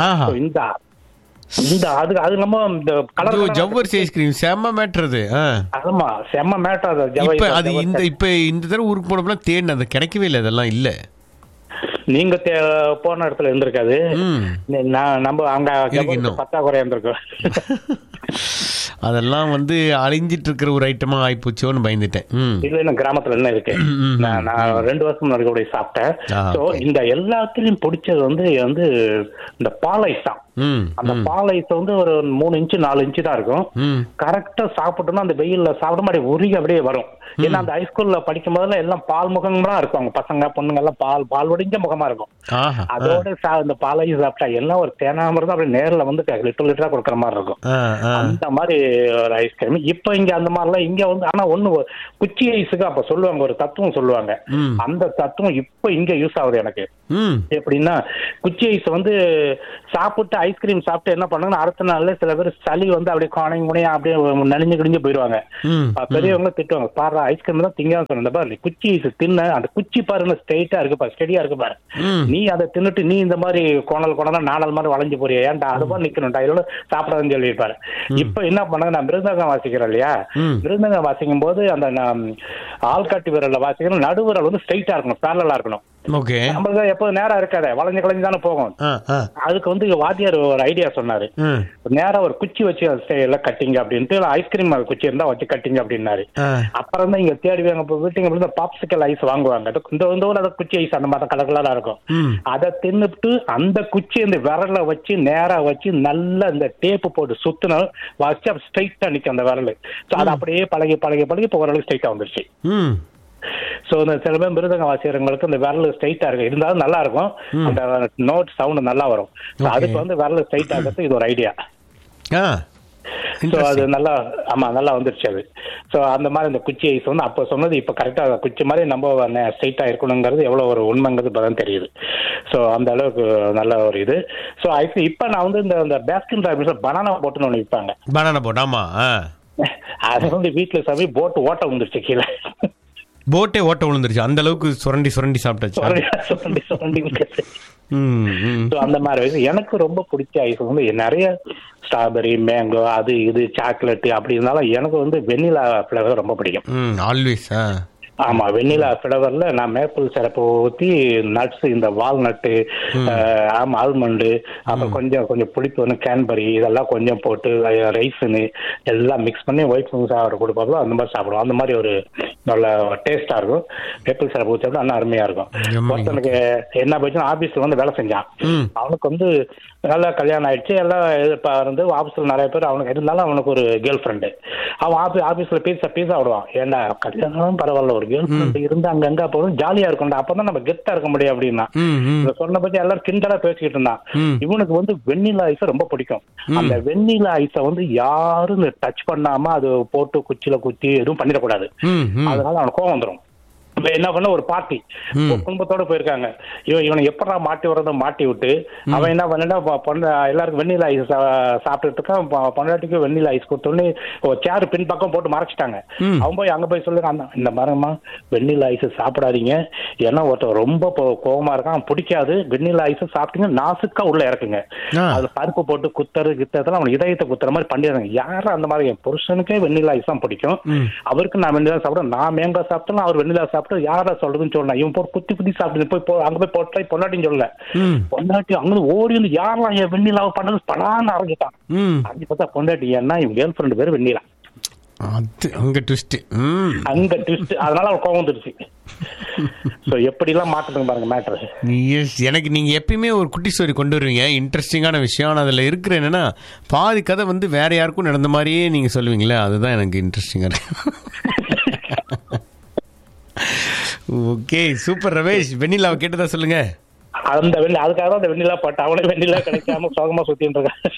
அது நம்ம இந்த கலர் ஜவ்வரிசி ஐஸ்கிரீம் செம்ம மேட்டர். ஆமா, செம்ம மேட்டர். அது இப்ப இந்த தடவை ஊருக்கு போனப்ப தேடின அது கிடைக்கவே இல்லை. அதெல்லாம் இல்ல, நீங்க போன இடத்துல இருந்திருக்காது. நம்ம அங்க பத்தாக்குறையா இருந்திருக்கோம். அதெல்லாம் வந்து அழிஞ்சிட்டு இருக்கிற ஒரு ஐட்டமா ஆயிப்போச்சோன்னு பயந்துட்டேன். இது என்ன கிராமத்துல என்ன இருக்கு, நான் 2 வருஷம் முன்னாடி கூட சாப்பிட்டேன். இந்த எல்லாத்துலயும் பிடிச்சது வந்து இந்த பாலைஸ் தான். அந்த பால் ஐஸ் வந்து ஒரு 3 இன்ச்சு 4 இன்ச்சு தான் இருக்கும். கரெக்டா சாப்பிட்டோம்னா அந்த வெயில்ல சாப்பிட மாதிரி உருகி அப்படியே வரும். ஏன்னா அந்த ஹைஸ்கூல்ல படிக்கும் போதுல எல்லாம் பால் முகங்களா இருக்கும், அவங்க பசங்க பொண்ணுங்க எல்லாம் பால் ஒடிஞ்ச முகமா இருக்கும். அதோட இந்த பால் ஐஸ் சாப்பிட்டா எல்லாம் ஒரு தேனாமரம் தான் அப்படியே நேரில் வந்து லிட்டரா கொடுக்குற மாதிரி இருக்கும். அந்த மாதிரி ஒரு ஐஸ்கிரீம் இப்ப இங்க அந்த மாதிரிலாம் இங்க வந்து, ஆனா ஒண்ணு குச்சி ஐஸுக்கு அப்ப சொல்லுவாங்க ஒரு தத்துவம் சொல்லுவாங்க. அந்த தத்துவம் இப்ப இங்க யூஸ் ஆகுது எனக்கு. எப்படின்னா குச்சி ஐஸ் வந்து சாப்பிட்டு ஐஸ்கிரீம் சாப்பிட்டு என்ன பண்ணாங்கன்னா அடுத்த நாள்ல சில பேர் சளி வந்து அப்படியே காணையும் முனையா அப்படியே நலிஞ்சு கிழிஞ்சு போயிடுவாங்க. பெரியவங்க திட்டுவாங்க, பாரு ஐஸ்கிரீம் தான் திங்க சொன்ன பாரு, குச்சி ஐஸ் தின்ன அந்த குச்சி பாருங்க ஸ்ட்ரெயிட்டா இருக்கு பாரு, ஸ்டெடியா இருக்கு பாரு, நீ அதை தின்னுட்டு நீ இந்த மாதிரி கோணல் நாணல் மாதிரி வளைஞ்சு போறியா, ஏன்டா அது மாதிரி நிக்கணும் இதோட சாப்பிடாதுன்னு சொல்லியிருப்பாரு. இப்ப என்ன பண்ணாங்க, நான் மிருதங்கம் வாசிக்கிறேன் இல்லையா, மிருதங்கம் வாசிக்கும் போது அந்த ஆள்காட்டி விரல்ல வாசிக்கிறோம், நடுவிரல் வந்து ஸ்ட்ரெயிட்டா இருக்கணும், பேரலா இருக்கணும். நம்மளுக்கு எப்போது நேரம் இருக்காது, வளைஞ்சு களைஞ்சு தானே போகும். அதுக்கு வந்து வாத்தியார் ஒரு ஐடியா சொன்னாரு, நேரம் ஒரு குச்சி வச்சு கட்டிங்க அப்படின்ட்டு, ஐஸ்கிரீம் குச்சி இருந்தா வச்சு கட்டிங்க அப்படின்னாரு. அப்புறம் தான் இங்க தேடுவாங்க வீட்டுங்க பாப்சிக்கல் ஐஸ் வாங்குவாங்க, இந்த குச்சி ஐஸ் அந்த மாதிரி கலர் இருக்கும். அதை தின்னுட்டு அந்த குச்சி இந்த விரல வச்சு நேரா வச்சு நல்லா இந்த டேப்பு போட்டு சுத்தின வச்சு ஸ்ட்ரைட்டா நிக்கும் அந்த விரல். அதை அப்படியே பழகி பழகி பழகி இப்போ ஓரளவுக்கு ஸ்ட்ரைட்டா வந்துருச்சு. சோ சில பேர் மிருதங்க வாசிக்கிறவங்களுக்கு இந்த விரல் ஸ்ட்ரைட்டா இருக்கு, இருந்தாலும் நல்லா இருக்கும், அந்த நோட் சவுண்ட் நல்லா வரும். அதுக்கு வந்து விரல் ஸ்ட்ரைட் ஆகிறது இது ஒரு ஐடியா. அது நல்லா நல்லா வந்துருச்சு அது. ஸோ அந்த மாதிரி இந்த குச்சி ஐஸ் வந்து அப்போ சொன்னது இப்போ கரெக்டாக குச்சி மாதிரி நம்ம ஸ்ட்ரைட்டாக இருக்கணுங்கிறது எவ்வளோ ஒரு உண்மைங்கிறது இப்போ தான் தெரியுது. ஸோ அந்த அளவுக்கு நல்ல ஒரு இது. ஸோ ஐஸ் இப்போ நான் வந்து இந்த பேஸ்கின் ராபின்ஸ்ல பனானா போட்டுன்னு ஒன்று விற்பாங்க. பனானா போட், ஆமா. அது வந்து வீட்டில் சாமி போட்டு ஓட்ட வந்துருச்சு, கீழே போட்டே ஓட்ட விழுந்துருச்சு, அந்த அளவுக்கு சுரண்டி சாப்பிட்டாச்சு. அந்த மாதிரி எனக்கு ரொம்ப பிடிச்ச ஐஸ் வந்து நிறைய ஸ்ட்ராபெரி, மேங்கோ, அது இது சாக்லேட் அப்படி இருந்தாலும் எனக்கு வந்து வெண்ணிலா ஃபிளேவர் ரொம்ப பிடிக்கும். ஆல்வேஸ். ஆமா, வெண்ணிலா ஃபிளவர்ல நான் மேப்பிள் சிரப்பு ஊற்றி நட்ஸ், இந்த வால்நட்டு, ஆல்மண்டு, அப்புறம் கொஞ்சம் புளிப்பு வந்து கேன்பரி இதெல்லாம் கொஞ்சம் போட்டு ரைஸுன்னு எல்லாம் மிக்ஸ் பண்ணி ஒயிட் சாப்பிட கொடுப்பாங்களோ அந்த மாதிரி சாப்பிடுவோம். அந்த மாதிரி ஒரு நல்ல டேஸ்டா இருக்கும். மேப்பிள் சிரப்பு ஊற்றி நல்லா அருமையா இருக்கும். ஒருத்தனுக்கு என்ன போச்சுன்னா ஆபீஸ்ல வந்து வேலை செஞ்சான், அவனுக்கு வந்து நல்லா கல்யாணம் ஆயிடுச்சு, எல்லாம் இருந்து ஆபீஸ்ல நிறைய பேர் அவனுக்கு இருந்தாலும் அவனுக்கு ஒரு கேர்ள் ஃப்ரெண்டு. அவன் ஆபீஸ்ல பீஸா விடுவான். ஏன்னா கல்யாணம் பரவாயில்ல, ஒரு கேர்ள் ஃப்ரெண்ட் இருந்து அங்கங்க போதும் ஜாலியா இருக்கும், அப்பதான் நம்ம கெத்தா இருக்க முடியும் அப்படின்னா சொன்ன பத்தி எல்லாரும் கிண்டலா பேசிக்கிட்டு இருந்தான். இவனுக்கு வந்து வெண்ணிலா ஐஸ ரொம்ப பிடிக்கும். அந்த வெண்ணிலா ஐஸ வந்து யாரும் டச் பண்ணாம அது போட்டு குச்சியில குத்தி எதுவும் பண்ணிடக்கூடாது, அதனால அவனுக்கு கோவம் வந்துடும். என்ன பண்ண ஒரு பார்ட்டி குடும்பத்தோட போயிருக்காங்க, இவனை எப்படா மாட்டி வர்றத மாட்டி விட்டு அவன் என்ன பண்ணா எல்லாருக்கும் வெண்ணிலா ஐஸ் சாப்பிட்டுட்டு இருக்கான். பொண்டாட்டிக்கு வெண்ணிலா ஐஸ் கொடுத்தோடனே சேரு பின் பக்கம் போட்டு மறைச்சிட்டாங்க. அவன் போய் அங்க போய் சொல்லுறான், இந்த மாதிரிமா வெண்ணிலா ஐஸ் சாப்பிடாதீங்க, ஏன்னா ஒருத்தர் ரொம்ப கோவமா இருக்கான், பிடிக்காது, வெண்ணிலா ஐஸ் சாப்பிட்டீங்க நாசுக்கா உள்ள இறக்குங்க, அது பருப்பு போட்டு கித்ததெல்லாம் அவன் இதயத்தை குத்துற மாதிரி பண்ணிடுறாங்க. யாரும் அந்த மாதிரி, என் புருஷனுக்கே வெண்ணிலா ஐஸ் தான் பிடிக்கும், அவருக்கு நான் வெண்ணிலா சாப்பிடுவேன், நான் மேங்கோ சாப்பிட்டாலும் அவர் வெண்ணிலா சாப்பிட்டு யாரா சொல்றதுன்னு சொல்லலாம். இவன் போய் குத்தி சாப்பிட்டு போய் அங்க போய் போட்டு பொண்டாட்டின்னு சொல்லல, பொண்டாட்டி அங்க ஓடி வந்து யாரெல்லாம் என் வெண்ணிலாவை பண்ணது படான்னு ஆரம்பிட்டான். அப்படி பார்த்தா பொண்டாட்டி, ஏன்னா இவன் கேர்ள் ஃப்ரெண்டு பேரு வெண்ணிலா, அங்க ட்விஸ்ட், அதனால அவன் கோவம் வந்துருச்சு. எப்படிலாம் மாத்துறதுங்க பாருங்க மேட்டர். எனக்கு நீங்க எப்பயுமே ஒரு குட்டி ஸ்டோரி கொண்டு வருவீங்க, இன்ட்ரெஸ்டிங்கான விஷயம். ஆனால் அதில் இருக்கிற என்னன்னா பாதி கதை வந்து வேற யாருக்கும் நடந்த மாதிரியே நீங்க சொல்லுவீங்களே, அதுதான் எனக்கு இன்ட்ரெஸ்டிங்கா இருக்கு. Okay, super Ramesh. வெண்ணிலாவை கேட்டதா சொல்லுங்க. அந்த அதுக்காக தான் அந்த வெண்ணிலா பாட்டு, அவனே வெண்ணிலா கிடைக்காம சோகமா சுத்தின்னு இருக்கான்.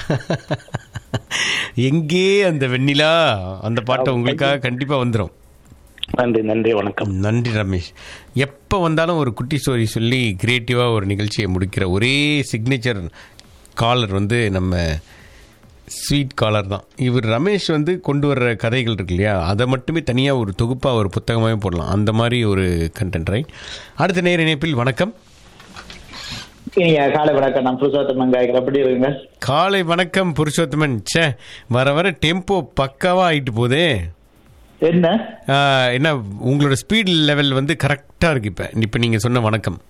எங்கே அந்த வெண்ணிலா, அந்த பாட்டை உங்களுக்காக கண்டிப்பா வந்துடும். நன்றி, வணக்கம். நன்றி ரமேஷ். எப்போ வந்தாலும் ஒரு குட்டி ஸ்டோரி சொல்லி கிரியேட்டிவாக ஒரு நிகழ்ச்சியை முடிக்கிற ஒரே சிக்னேச்சர் காலர் வந்து நம்ம ஸ்வீட் காலர் தான். இவர் ரமேஷ் வந்து கொண்டு வர்ற கதைகள் இருக்கு இல்லையா, அதை மட்டுமே தனியாக ஒரு தொகுப்பாக ஒரு புத்தகமாகவே போடலாம், அந்த மாதிரி ஒரு கண்டென்ட். ரைட். அடுத்த நேர இணைப்பில் வணக்கம். காலை வணக்கம், நான் புருஷோத்தமன் காய்க்கிறேன். எப்படி இருக்குங்க? காலை வணக்கம் புருஷோத்தமன். சே, வர டெம்போ பக்காவா ஆயிட்டு போதே. என்ன உங்களோட ஸ்பீட் லெவல் வந்து கரெக்டா இருக்கு. இப்ப நீங்க சொன்ன வணக்கம்.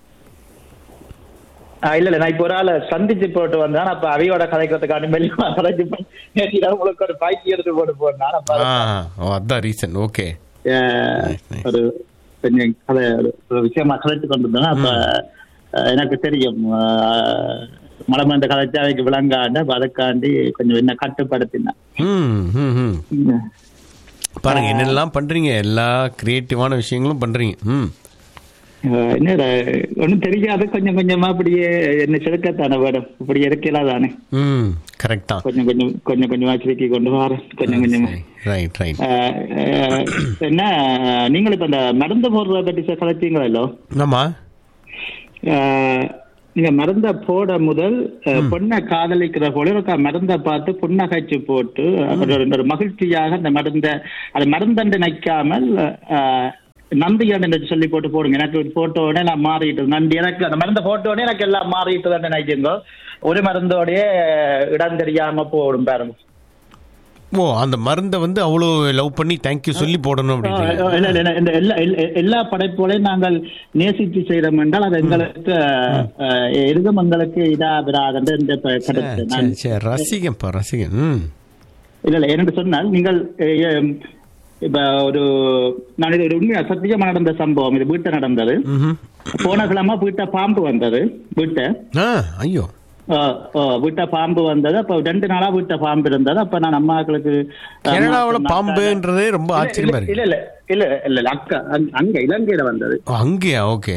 இல்ல நான் இப்ப ஒரு ஆளை சந்திச்சு போட்டு வந்தேன். அப்ப அவையோட கதைக்கிறதுக்கான உங்களுக்கு ஒரு பாய்ச்சி எடுத்து போட்டு போனேன். அதான் ரீசன். ஓகே, ஒரு கொஞ்சம் கதை ஒரு விஷயமா கதைச்சு கொண்டு இருந்தேன். அப்ப எனக்கு தெரியும் மலம் அந்த கதைச்சாவைக்கு விளங்காண்ட அதுக்காண்டி கொஞ்சம் என்ன கட்டுப்படுத்தினா. பாருங்க என்னெல்லாம் பண்றீங்க, எல்லா கிரியேட்டிவான விஷயங்களும் பண்றீங்க. என்ன ஒன்னும் தெரியாது, கொஞ்சம் கொஞ்சமா அப்படியே என்ன செதுக்கத்தானே வேணும், இப்படி இருக்கல தானே. கரெக்டா கொஞ்சம் கொஞ்சமா செதுக்கி கொண்டு வர கொஞ்சம் கொஞ்சமா. என்ன நீங்கள் இப்ப இந்த மருந்து போடுறத பற்றி கலைச்சீங்களோ? ஆமா, நீங்க மருந்த போட முதல் பொண்ணை காதலிக்கிற போல ஒரு மருந்தை பார்த்து புன்னகைச்சு போட்டு ஒரு மகிழ்ச்சியாக அந்த மருந்தண்டு நினைக்காமல் நன்றி சொல்லி போடுங்க. எனக்கு போட்ட உடனே நான் மாறிட்டு நன்றி, எனக்கு அந்த மருந்தை போட்ட உடனே எனக்கு எல்லாம் மாறிட்டு தான் நினைக்குங்க. ஒரு மருந்தோடய இடம் தெரியாம போடும் பாருங்க. ஓ, அந்த மருந்தை வந்து அவ்வளோ லவ் பண்ணி தேங்க்யூ சொல்லி போடணும் அப்படின்னு எல்லா படைப்புகளையும் நாங்கள் நேசித்து செய்தோம் என்றால் அது எங்களுக்கு எங்களுக்கு இதாகிறாது. ரசிகன் இல்ல என்னென்று சொன்னால், நீங்கள் இப்ப நான் இது ஒரு உண்மையா சத்தியமா நடந்த சம்பவம். இது வீட்டை நடந்தது. போன கிழமை வீட்டை பாம்பு வந்தது. ஐயோ, வீட்டை பாம்பு வந்தது. அப்ப 2 நாளா வீட்டை பாம்பு இருந்தது. அப்ப நான் அம்மாக்களுக்கு பாம்புன்றதே ரொம்ப ஆச்சரியமா இருக்கு. இல்ல இல்ல இல்ல இல்ல அக்கா அங்க இலங்கையில வந்தது. அங்கேயா? ஓகே.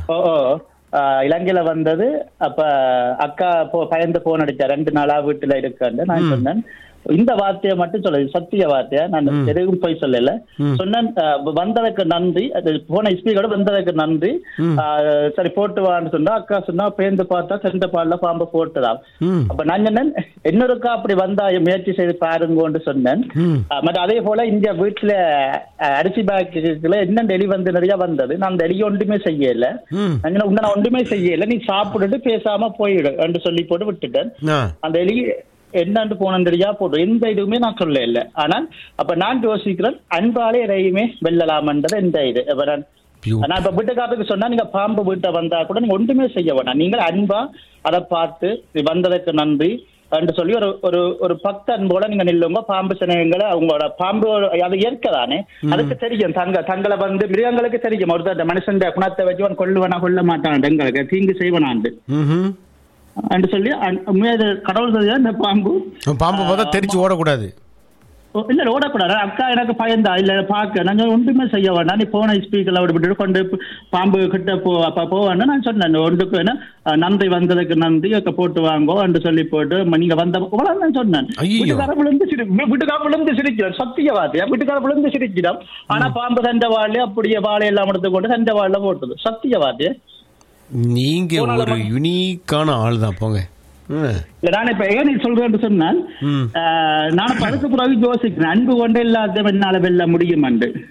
இலங்கையில வந்தது. அப்ப அக்கா பயந்து போன் அடிச்சா 2 நாளா வீட்டுல இருக்கான்னு. நான் சொன்னேன் இந்த வார்த்தையை மட்டும் சொல்ல, சத்திய வார்த்தையா, நான் எதுவும் போய் சொல்லல. சொன்னேன் வந்ததுக்கு நன்றி, போன ஸ்பீக்கரோட வந்ததுக்கு நன்றி, சரி போட்டுவான்னு சொன்னா. அக்கா சொன்னா பேருந்து பார்த்தா சென்ற பாடல பாம்பு போட்டுதான். அப்ப நான் சொன்னேன் இன்னொருக்கா அப்படி வந்தா முயற்சி செய்து பாருங்கன்னு சொன்னேன். மற்ற அதே போல இந்த வீட்டுல அரிசி பேக்குல என்ன டெலி வந்து நிறைய வந்தது. நான் அந்த டெலியை ஒன்றுமே செய்யல. நான் ஒன்றுமே செய்யல, நீ சாப்பிட்டுட்டு பேசாம போயிடு என்று சொல்லி போட்டு விட்டுட்டேன். அந்த எலி என்னன்னு போனந்தரியா போட்டு எந்த இதுவுமே நான் சொல்ல இல்லை. ஆனால் அப்ப நான் யோசிக்கிறேன் அன்பாலே எதையுமே வெல்லலாம்ன்றது எந்த இது. நான் இப்ப வீட்டுக்காரருக்கு சொன்னா, நீங்க பாம்பு வீட்டை வந்தா கூட நீங்க ஒன்றுமே செய்ய வேண்டாம், நீங்கள் அன்பா அதை பார்த்து வந்ததுக்கு நன்றி என்று சொல்லி ஒரு 10 அன்போட நீங்க நில்லுங்க. பாம்பு சினைகளை அவங்களோட பாம்பு அது இயற்கைதானே, அதுக்கு தெரியும். தங்களை வந்து மிருகங்களுக்கு தெரியும் ஒரு மனுஷன் குணத்தை வச்சு கொள்ளுவனா கொல்ல மாட்டான், எங்களுக்கு தீங்கு செய்வனாண்டு என்று சொல்லி கடவுள் இந்த பாம்பு பார்த்தா தெரிச்சு ஓடக்கூடாது. இல்ல ஓடக்கூடாது. அக்கா எனக்கு பயந்தா இல்ல பாக்க நாங்க ஒன்றுமே செய்ய வேண்டாம், நீ போன ஸ்பீக்கர்ல விட்டு கொண்டு பாம்பு கிட்ட போவேன். நான் சொன்னேன் ஒன்றுக்கு நன்றி வந்ததுக்கு நன்றி போட்டு வாங்கோ என்று சொல்லி போட்டு நீங்க வந்த நான் சொன்னேன். வீட்டுக்கார விழுந்து சிரிக்கிறோம், சத்திய வார்த்தையா, வீட்டுக்கார விழுந்து சிரிக்கிறோம். ஆனா பாம்பு சண்டை வாழ அப்படியே வாழை எல்லாம் எடுத்துக்கொண்டு சண்டை வாழ போட்டது. சத்திய வார்த்தையா, நீங்க ஒரு யூனிக்கான ஆள் தான் போங்க. நான் இப்ப ஏன் சொல்றேன்னு சொன்னால், நான் படுத்த பிறகு யோசிக்கிறேன் அன்பு கொண்டு எல்லாத்தையும் என்னால வெல்ல முடியும்.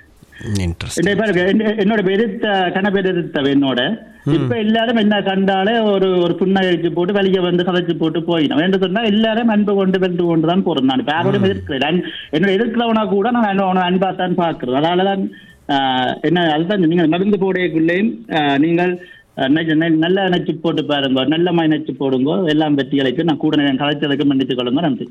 என்னோட கணவர் எதிர்த்தவ என்னோட இப்ப எல்லாரும் என்ன கண்டாலே ஒரு புன்னகைச்சு போட்டு வெளியே வந்து கதைச்சு போட்டு போயிடும் என்று சொன்னா எல்லாரும் அன்பு கொண்டு வென்று கொண்டுதான் போறேன். நான் இப்ப யாரோட எதிர்க்கிறேன், என்னோட எதிர்க்கிறவனா கூட நான் அன்பாத்தான் பாக்குறேன். அதனாலதான் என்ன அதுதான் நீங்க மருந்து போடையக்குள்ளேயும் நீங்கள் நல்ல நச்சு போட்டு பாருங்க, நல்ல நச்சு போடுங்க, எல்லாம் வெற்றிகளுக்கு நான் கூட கலைச்சலுக்கு மன்னித்துக் கொள்ளுங்க. நன்றி.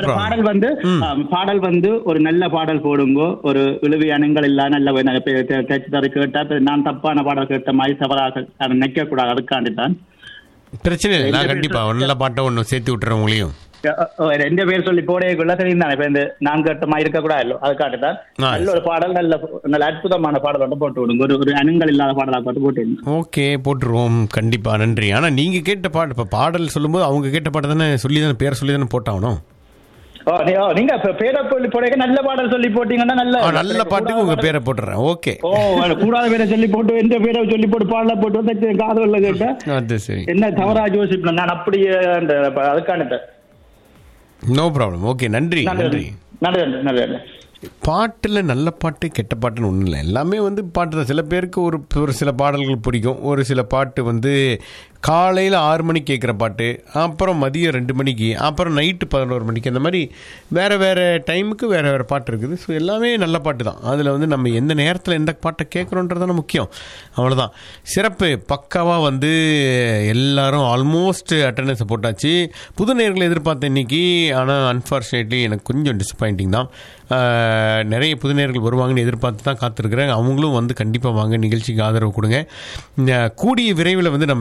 பாடல் வந்து ஒரு நல்ல பாடல் போடுங்க, ஒரு இழுவி அணுங்கள் இல்ல நல்ல கேட்டா நான் தப்பான பாடல் கேட்ட மாதிரி தவறாக நினைக்க கூடாது. அதுக்காண்டித்தான் பிரச்சனை இல்லை, கண்டிப்பா நல்ல பாட்டை ஒண்ணு சேர்த்து விட்டுறேன். உங்களையும் ரெண்டு பேர் சொல்லி போடையக்குள்ள தெரியுதானே இப்ப இந்த நான் கட்டமா இருக்க கூட இல்லை. அதுக்காகத்தான் நல்ல ஒரு பாடல் நல்ல அற்புதமான பாடல் வந்து போட்டு விடுங்க, ஒரு அணுங்கள் இல்லாத பாடலா பாட்டு போட்டு விடுங்க. ஓகே, போட்டுருவோம் கண்டிப்பா. நன்றி. ஆனா நீங்க கேட்ட பாட்டு இப்ப பாடல் சொல்லும்போது அவங்க கேட்ட பாட்டு தானே சொல்லி தானே பேர் சொல்லி தானே போட்டாகணும். நீங்க பேரை போட நல்ல பாடல் சொல்லி போட்டீங்கன்னா நல்ல பாட்டுக்கு உங்க பேரை போட்டுறேன். ஓகே, கூடாத பேரை சொல்லி போட்டு எந்த பேரை சொல்லி போட்டு பாடல போட்டு காதல் கேட்டேன். அது சரி, என்ன தவறா யோசிப்பேன் நான் அப்படியே. அதுக்கான நோ ப்ராப்ளம். ஓகே, நன்றி. நன்றி. பாட்டில் நல்ல பாட்டு கெட்ட பாட்டுன்னு ஒன்றும் இல்லை, எல்லாமே வந்து பாட்டு தான். சில பேருக்கு ஒரு சில பாடல்கள் பிடிக்கும், ஒரு சில பாட்டு வந்து காலையில் 6 மணிக்கு கேட்குற பாட்டு, அப்புறம் மதியம் 2 மணிக்கு, அப்புறம் நைட்டு 11 மணிக்கு, அந்த மாதிரி வேறு வேறு டைமுக்கு வேறு வேறு பாட்டு இருக்குது. ஸோ எல்லாமே நல்ல பாட்டு தான். அதில் வந்து நம்ம எந்த நேரத்தில் எந்த பாட்டை கேட்குறோன்றதான முக்கியம். அவ்வளோதான். சிறப்பு. பக்காவாக வந்து எல்லாரும் ஆல்மோஸ்ட் அட்டண்டன்ஸை போட்டாச்சு. புது நேயர்களை எதிர்பார்த்தேன் இன்றைக்கி, ஆனால் அன்ஃபார்ச்சுனேட்லி எனக்கு கொஞ்சம் டிசப்பாயிண்டிங் தான். நிறைய புது நேயர்கள் வருவாங்கன்னு எதிர்பார்த்து தான் காத்திருக்கிறேன். அவங்களும் வந்து கண்டிப்பாக வாங்க, நிகழ்ச்சிக்கு ஆதரவு கொடுங்க. கூடிய விரைவில் வந்து நம்ம எல்லாருமே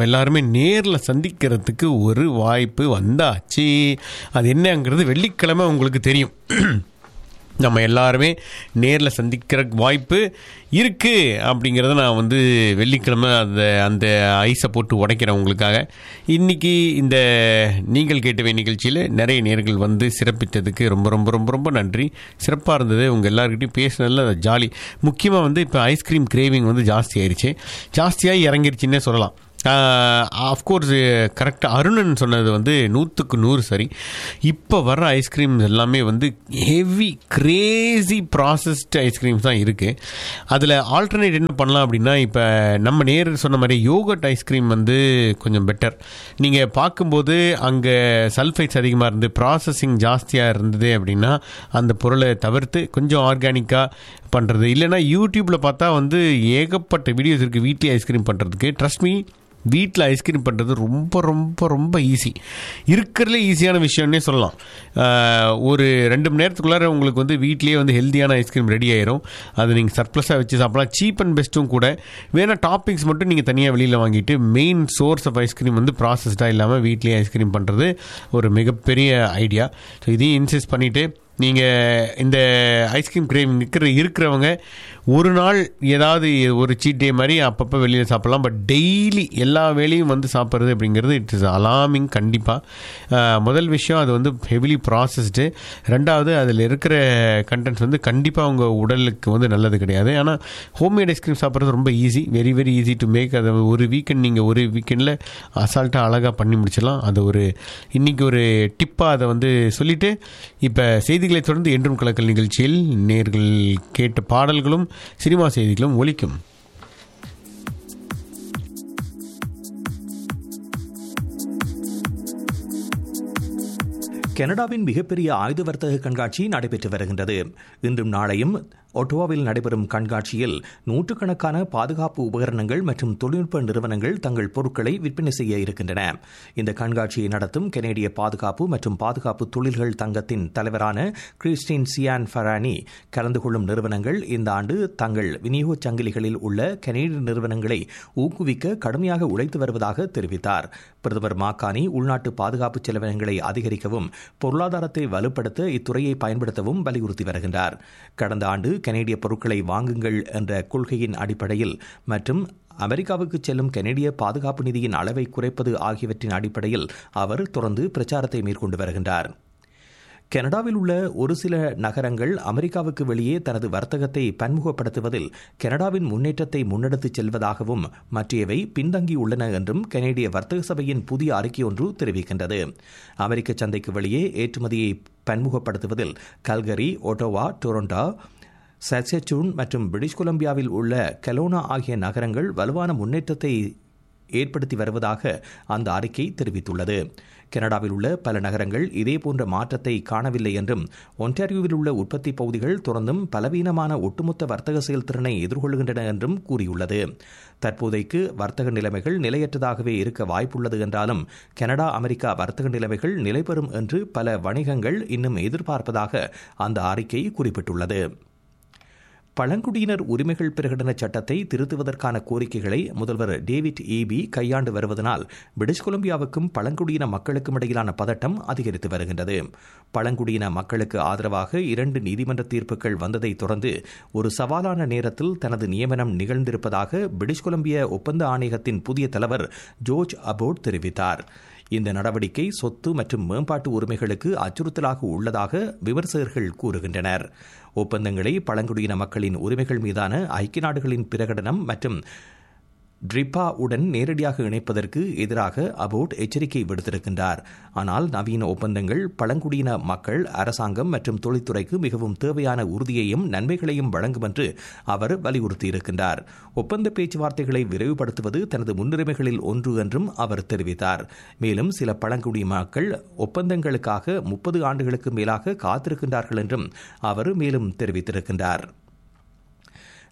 நேரில் சந்திக்கிறதுக்கு ஒரு வாய்ப்பு வந்தாச்சு. அது என்னங்கிறது வெள்ளிக்கிழமை உங்களுக்கு தெரியும். நம்ம எல்லாருமே நேரில் சந்திக்கிற வாய்ப்பு இருக்குது அப்படிங்கிறத நான் வந்து வெள்ளிக்கிழமை அந்த ஐஸை போட்டு உடைக்கிறேன் உங்களுக்காக. இன்றைக்கி இந்த நீங்கள் கேட்டவை நிகழ்ச்சியில் நிறைய நேர்கள் வந்து சிறப்பித்ததுக்கு ரொம்ப ரொம்ப ரொம்ப ரொம்ப நன்றி. சிறப்பாக இருந்தது. உங்கள் எல்லாருக்கிட்டையும் பேசினதில் ஜாலி. முக்கியமாக வந்து இப்போ ஐஸ்கிரீம் கிரேவிங் வந்து ஜாஸ்தி ஆயிடுச்சு, ஜாஸ்தியாக இறங்கிருச்சுன்னே சொல்லலாம். ஆஃப்கோர்ஸ் கரெக்டாக அருணன் சொன்னது வந்து 100% சரி. இப்போ வர்ற ஐஸ்கிரீம் எல்லாமே வந்து ஹெவி கிரேசி ப்ராசஸ்டு ஐஸ்கிரீம்ஸ் தான் இருக்குது. அதில் ஆல்டர்னேட் என்ன பண்ணலாம் அப்படின்னா, இப்போ நம்ம நேரில் சொன்ன மாதிரி யோகர்ட் ஐஸ்கிரீம் வந்து கொஞ்சம் பெட்டர். நீங்கள் பார்க்கும்போது அங்கே சல்ஃபைட்ஸ் அதிகமாக இருந்து ப்ராசஸிங் ஜாஸ்தியாக இருந்தது அப்படின்னா அந்த பொருளை தவிர்த்து கொஞ்சம் ஆர்கானிக்காக பண்ணுறது. இல்லைனா யூடியூப்பில் பார்த்தா வந்து ஏகப்பட்ட வீடியோஸ் இருக்குது வீட்டில் ஐஸ்கிரீம் பண்ணுறதுக்கு. ட்ரஸ்ட் மீ, வீட்டில் ஐஸ்கிரீம் பண்ணுறது ரொம்ப ரொம்ப ரொம்ப ஈஸி. இருக்கிறதுலே ஈஸியான விஷயம்னே சொல்லலாம். ஒரு 2 மணி நேரத்துக்குள்ளார உங்களுக்கு வந்து வீட்லேயே வந்து ஹெல்த்தியான ஐஸ்கிரீம் ரெடி ஆயிரும். அது நீங்கள் சர்ப்ளஸாக வச்சு சாப்பிடலாம். சீப் அண்ட் பெஸ்ட்டும் கூட. வேணால் டாப்பிங்ஸ் மட்டும் நீங்கள் தனியாக வெளியில் வாங்கிட்டு மெயின் சோர்ஸ் ஆஃப் ஐஸ்கிரீம் வந்து ப்ராசஸ்டாக இல்லாமல் வீட்லேயே ஐஸ்கிரீம் பண்ணுறது ஒரு மிகப்பெரிய ஐடியா. ஸோ இதையும் இன்சிஸ்ட் பண்ணிவிட்டு நீங்கள் இந்த ஐஸ்கிரீம் கிரேவிங் இருக்கிறவங்க ஒரு நாள் ஏதாவது ஒரு சீட் டே மாதிரி அப்பப்போ வெளியில் சாப்பிட்லாம். பட் டெய்லி எல்லா வேலையும் வந்து சாப்பிட்றது அப்படிங்கிறது இட் இஸ் அலார்மிங். கண்டிப்பாக முதல் விஷயம் அது வந்து ஹெவிலி ப்ராசஸ்டு. ரெண்டாவது அதில் இருக்கிற கண்டென்ட்ஸ் வந்து கண்டிப்பாக உங்கள் உடலுக்கு வந்து நல்லது கிடையாது. ஆனால் ஹோம்மேட் ஐஸ்கிரீம் சாப்பிட்றது ரொம்ப easy, very very easy to make. அதை ஒரு வீக்கெண்டில் அசால்ட்டாக அழகாக பண்ணி முடிச்சிடலாம். அது ஒரு இன்றைக்கி ஒரு டிப்பாக அதை வந்து சொல்லிவிட்டு இப்போ செய்திகளை தொடர்ந்து என்றும் கலக்கல் நிகழ்ச்சியில் நேர்கள் கேட்ட பாடல்களும் சினிமா செய்திகளும் ஒலிக்கும். கனடாவின் மிகப்பெரிய ஆயுத வர்த்தக கண்காட்சி நடைபெற்று வருகின்றது. இன்றும் நாளையும் ஒட்டோவாவில் நடைபெறும் கண்காட்சியில் நூற்றுக்கணக்கான பாதுகாப்பு உபகரணங்கள் மற்றும் தொழில்நுட்ப நிறுவனங்கள் தங்கள் பொருட்களை விற்பனை செய்ய இருக்கின்றன. இந்த கண்காட்சியை நடத்தும் கனேடிய பாதுகாப்பு மற்றும் பாதுகாப்பு தொழில்கள் தங்கத்தின் தலைவரான கிறிஸ்டின் சியான் ஃபரானி கலந்து கொள்ளும் நிறுவனங்கள் இந்த ஆண்டு தங்கள் விநியோக சங்கிலிகளில் உள்ள கனேடிய நிறுவனங்களை ஊக்குவிக்க கடுமையாக உழைத்து வருவதாக தெரிவித்தார். பிரதமர் மாக்கானி உள்நாட்டு பாதுகாப்பு செலவினங்களை அதிகரிக்கவும் பொருளாதாரத்தை வலுப்படுத்த இத்துறையை பயன்படுத்தவும் வலியுறுத்தி வருகின்றார். கடந்த ஆண்டு கனேடிய பொருட்களை வாங்குங்கள் என்ற கொள்கையின் அடிப்படையில் மற்றும் அமெரிக்காவுக்கு செல்லும் கனேடிய பாதுகாப்பு நிதியின் அளவை குறைப்பது ஆகியவற்றின் அடிப்படையில் அவர் தொடர்ந்து பிரச்சாரத்தை மேற்கொண்டு வருகின்றார். கனடாவில் உள்ள ஒரு சில நகரங்கள் அமெரிக்காவுக்கு வெளியே தனது வர்த்தகத்தை பன்முகப்படுத்துவதில் கனடாவின் முன்னேற்றத்தை முன்னெடுத்துச் செல்வதாகவும் மற்றையவை பின்தங்கியுள்ளன என்றும் கனேடிய வர்த்தக சபையின் புதிய அறிக்கை ஒன்று தெரிவிக்கின்றது. அமெரிக்க சந்தைக்கு வெளியே ஏற்றுமதியை பன்முகப்படுத்துவதில் கல்கரி, ஒட்டோவா, டொரண்டோ, சஸ்கச்சூன் மற்றும் பிரிட்டிஷ் கொலம்பியாவில் உள்ள கெலோனா ஆகிய நகரங்கள் வலுவான முன்னேற்றத்தை ஏற்படுத்தி வருவதாக அந்த அறிக்கை தெரிவித்துள்ளது. கனடாவில் உள்ள பல நகரங்கள் இதேபோன்ற மாற்றத்தை காணவில்லை என்றும் ஒன்டாரியோவில் உள்ள உற்பத்தி பகுதிகள் தொடர்ந்தும் பலவீனமான ஒட்டுமொத்த வர்த்தக செயல்திறனை எதிர்கொள்கின்றன என்றும் கூறியுள்ளது. தற்போதைக்கு வர்த்தக நிலைமைகள் நிலையற்றதாகவே இருக்க வாய்ப்புள்ளது என்றாலும் கனடா அமெரிக்கா வர்த்தக நிலைமைகள் நிலைபெறும் என்று பல வணிகங்கள் இன்னும் எதிர்பார்ப்பதாக அந்த அறிக்கை குறிப்பிட்டுள்ளது. பழங்குடியினர் உரிமைகள் பிரகடன சட்டத்தை திருத்துவதற்கான கோரிக்கைகளை முதல்வர் டேவிட் ஈபி கையாண்டு வருவதனால் பிரிட்டிஷ் கொலம்பியாவுக்கும் பழங்குடியின மக்களுக்கும் இடையிலான பதட்டம் அதிகரித்து வருகின்றது. பழங்குடியின மக்களுக்கு ஆதரவாக 2 நீதிமன்ற தீர்ப்புகள் வந்ததை தொடர்ந்து ஒரு சவாலான நேரத்தில் தனது நியமனம் நிகழ்ந்திருப்பதாக பிரிட்டிஷ் கொலம்பியா ஒப்பந்த ஆணையகத்தின் புதிய தலைவர் ஜோர்ஜ் அபோட் தெரிவித்தார். இந்த நடவடிக்கை சொத்து மற்றும் மேம்பாட்டு உரிமைகளுக்கு அச்சுறுத்தலாக உள்ளதாக விமர்சகர்கள் கூறுகின்றனர். ஒப்பந்தங்களை பழங்குடியின மக்களின் உரிமைகள் மீதான ஐக்கிய நாடுகளின் பிரகடனம் மற்றும் ட்ரிப்பா உடன் நேரடியாக இணைப்பதற்கு எதிராக அபோட் எச்சரிக்கை விடுத்திருக்கின்றார். ஆனால் நவீன ஒப்பந்தங்கள் பழங்குடியின மக்கள், அரசாங்கம் மற்றும் தொழில்துறைக்கு மிகவும் தேவையான உறுதியையும் நன்மைகளையும் வழங்கும் என்று அவர் வலியுறுத்தியிருக்கின்றார். ஒப்பந்த பேச்சுவார்த்தைகளை விரைவுபடுத்துவது தனது முன்னுரிமைகளில் ஒன்று என்றும் அவர் தெரிவித்தார். மேலும் சில பழங்குடியின மக்கள் ஒப்பந்தங்களுக்காக 30 ஆண்டுகளுக்கு மேலாக காத்திருக்கின்றார்கள் என்றும் அவர் மேலும் தெரிவித்திருக்கின்றார்.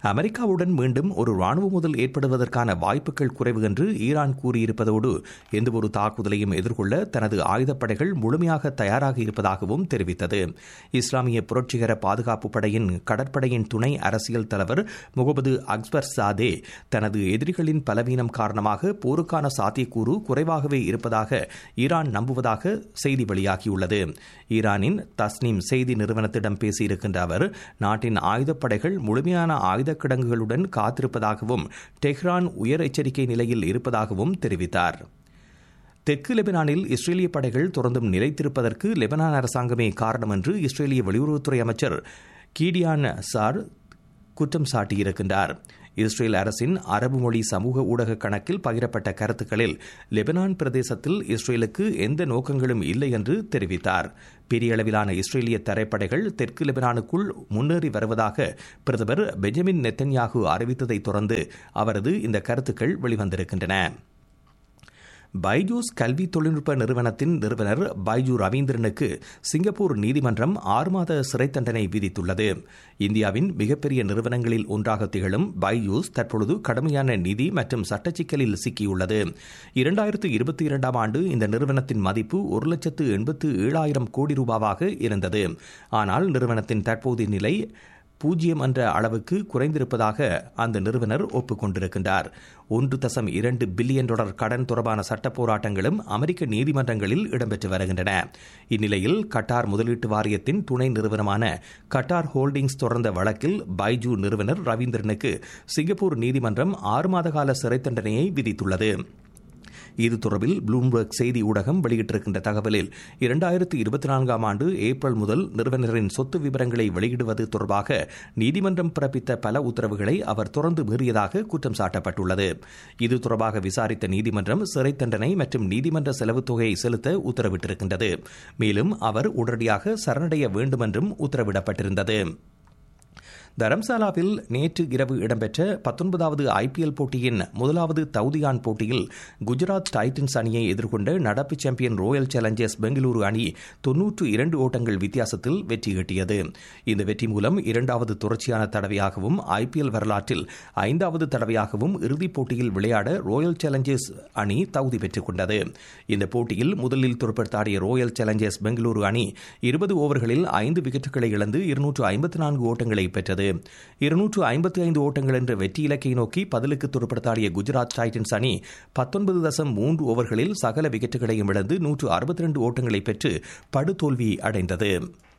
அமெரிக்காவுடன் மீண்டும் ஒரு ராணுவ மோதல் ஏற்படுவதற்கான வாய்ப்புகள் குறைவு என்று ஈரான் கூறியிருப்பதோடு எந்தவொரு தாக்குதலையும் எதிர்கொள்ள தனது ஆயுதப்படைகள் முழுமையாக தயாராக இருப்பதாகவும் தெரிவித்தது. இஸ்லாமிய புரட்சிகர பாதுகாப்பு படையின் கடற்படையின் துணை அரசியல் தலைவர் முகமது அக்பர் சாதே தனது எதிரிகளின் பலவீனம் காரணமாக போருக்கான சாத்தியக்கூறு குறைவாகவே இருப்பதாக ஈரான் நம்புவதாக செய்தி வெளியாகியுள்ளது. ஈரானின் தஸ்னீம் செய்தி நிறுவனத்திடம் பேசியிருக்கின்ற அவர் நாட்டின் ஆயுதப்படைகள் முழுமையான ஆயுத கிடங்குகளுடன் காத்திருப்பதாகவும் டெஹ்ரான் உயர் எச்சரிக்கை நிலையில் இருப்பதாகவும் தெரிவித்தார். தெற்கு லெபனானில் இஸ்ரேலிய படைகள் தொடர்ந்தும் நிலைத்திருப்பதற்கு லெபனான் அரசாங்கமே காரணம் என்று இஸ்ரேலிய வெளியுறவுத்துறை அமைச்சர் கீடியான் சார் குற்றம் சாட்டியிருக்கின்றார். இஸ்ரேல் அரசின் அரபு மொழி சமூக ஊடக கணக்கில் பகிரப்பட்ட கருத்துக்களில் லெபனான் பிரதேசத்தில் இஸ்ரேலுக்கு எந்த நோக்கங்களும் இல்லை என்று தெரிவித்தார். பெரிய அளவிலான இஸ்ரேலிய தரைப்படைகள் தெற்கு லெபனானுக்குள் முன்னேறி வருவதாக பிரதமர் பெஞ்சமின் நெத்தன்யாகு அறிவித்ததைத் தொடர்ந்து அவரது இந்த கருத்துக்கள் வெளிவந்திருக்கின்றன. பைஜூஸ் கல்வி தொழில்நுட்ப நிறுவனத்தின் நிறுவனர் பைஜூ ரவீந்திரனுக்கு சிங்கப்பூர் நீதிமன்றம் 6 மாத சிறை தண்டனை விதித்துள்ளது. இந்தியாவின் மிகப்பெரிய நிறுவனங்களில் ஒன்றாக திகழும் பைஜூஸ் தற்பொழுது கடுமையான நிதி மற்றும் சட்ட சிக்கலில் சிக்கியுள்ளது. 2022 ஆண்டு இந்த நிறுவனத்தின் மதிப்பு 1,87,000 கோடி ரூபாவாக இருந்தது. ஆனால் நிறுவனத்தின் தற்போதைய நிலை 0 என்ற அளவுக்கு குறைந்திருப்பதாக அந்த நிறுவனர் ஒப்புக்கொண்டிருக்கின்றார். 1.2 பில்லியன் டாலர் கடன் தொடர்பான சட்ட போராட்டங்களும் அமெரிக்க நீதிமன்றங்களில் இடம்பெற்று வருகின்றன. இந்நிலையில் கட்டார் முதலீட்டு வாரியத்தின் துணை நிறுவனமான கட்டார் ஹோல்டிங்ஸ் தொடர்ந்த வழக்கில் பைஜூ நிறுவனர் ரவீந்திரனுக்கு சிங்கப்பூர் நீதிமன்றம் 6 மாத கால சிறை தண்டனையை விதித்துள்ளது. இது தொடர்பில் ப்ளூம்பர்க் செய்தி ஊடகம் வெளியிட்டிருக்கின்ற தகவலில் 2024 ஆண்டு ஏப்ரல் முதல் நிறுவனரின் சொத்து விவரங்களை வெளியிடுவது தொடர்பாக நீதிமன்றம் பிறப்பித்த பல உத்தரவுகளை அவர் தொடர்ந்து மீறியதாக குற்றம் சாட்டப்பட்டுள்ளது. இது தொடர்பாக விசாரித்த நீதிமன்றம் சிறை தண்டனை மற்றும் நீதிமன்ற செலவுத் தொகையை செலுத்த உத்தரவிட்டிருக்கின்றது. மேலும் அவர் உடனடியாக சரணடைய வேண்டும் என்றும் உத்தரவிடப்பட்டிருந்தது. தரம்சாலாவில் நேற்று இரவு இடம்பெற்ற 19வது IPL போட்டியின் முதலாவது தவுதியான் போட்டியில் குஜராத் டைட்டன்ஸ் அணியை எதிர்கொண்ட நடப்பு சாம்பியன் ராயல் சேலஞ்சர்ஸ் பெங்களூரு அணி 92 ஓட்டங்கள் வித்தியாசத்தில் வெற்றி ஈட்டியது. இந்த வெற்றி மூலம் 2வது தொடர்ச்சியான தடவையாகவும் IPL வரலாற்றில் 5வது தடவையாகவும் இறுதிப் போட்டியில் விளையாட ராயல் சேலஞ்சர்ஸ் அணி தகுதி பெற்றுக் கொண்டது. இந்த போட்டியில் முதலில் துடுப்படுத்தாடிய ராயல் சேலஞ்சர்ஸ் பெங்களூரு அணி 20 ஓவர்களில் 5 விக்கெட்டுகளை இழந்து 254 ஓட்டங்களை பெற்றது. 255 ஓட்டங்கள் என்ற வெற்றி இலக்கை நோக்கி பதிலுக்கு துடுப்படுத்தாடிய குஜராத் டைட்டன்ஸ் அணி 19.3 ஓவர்களில் சகல விக்கெட்டுகளையும் இழந்து 162 ஓட்டங்களை பெற்று படுதோல்வி அடைந்தது.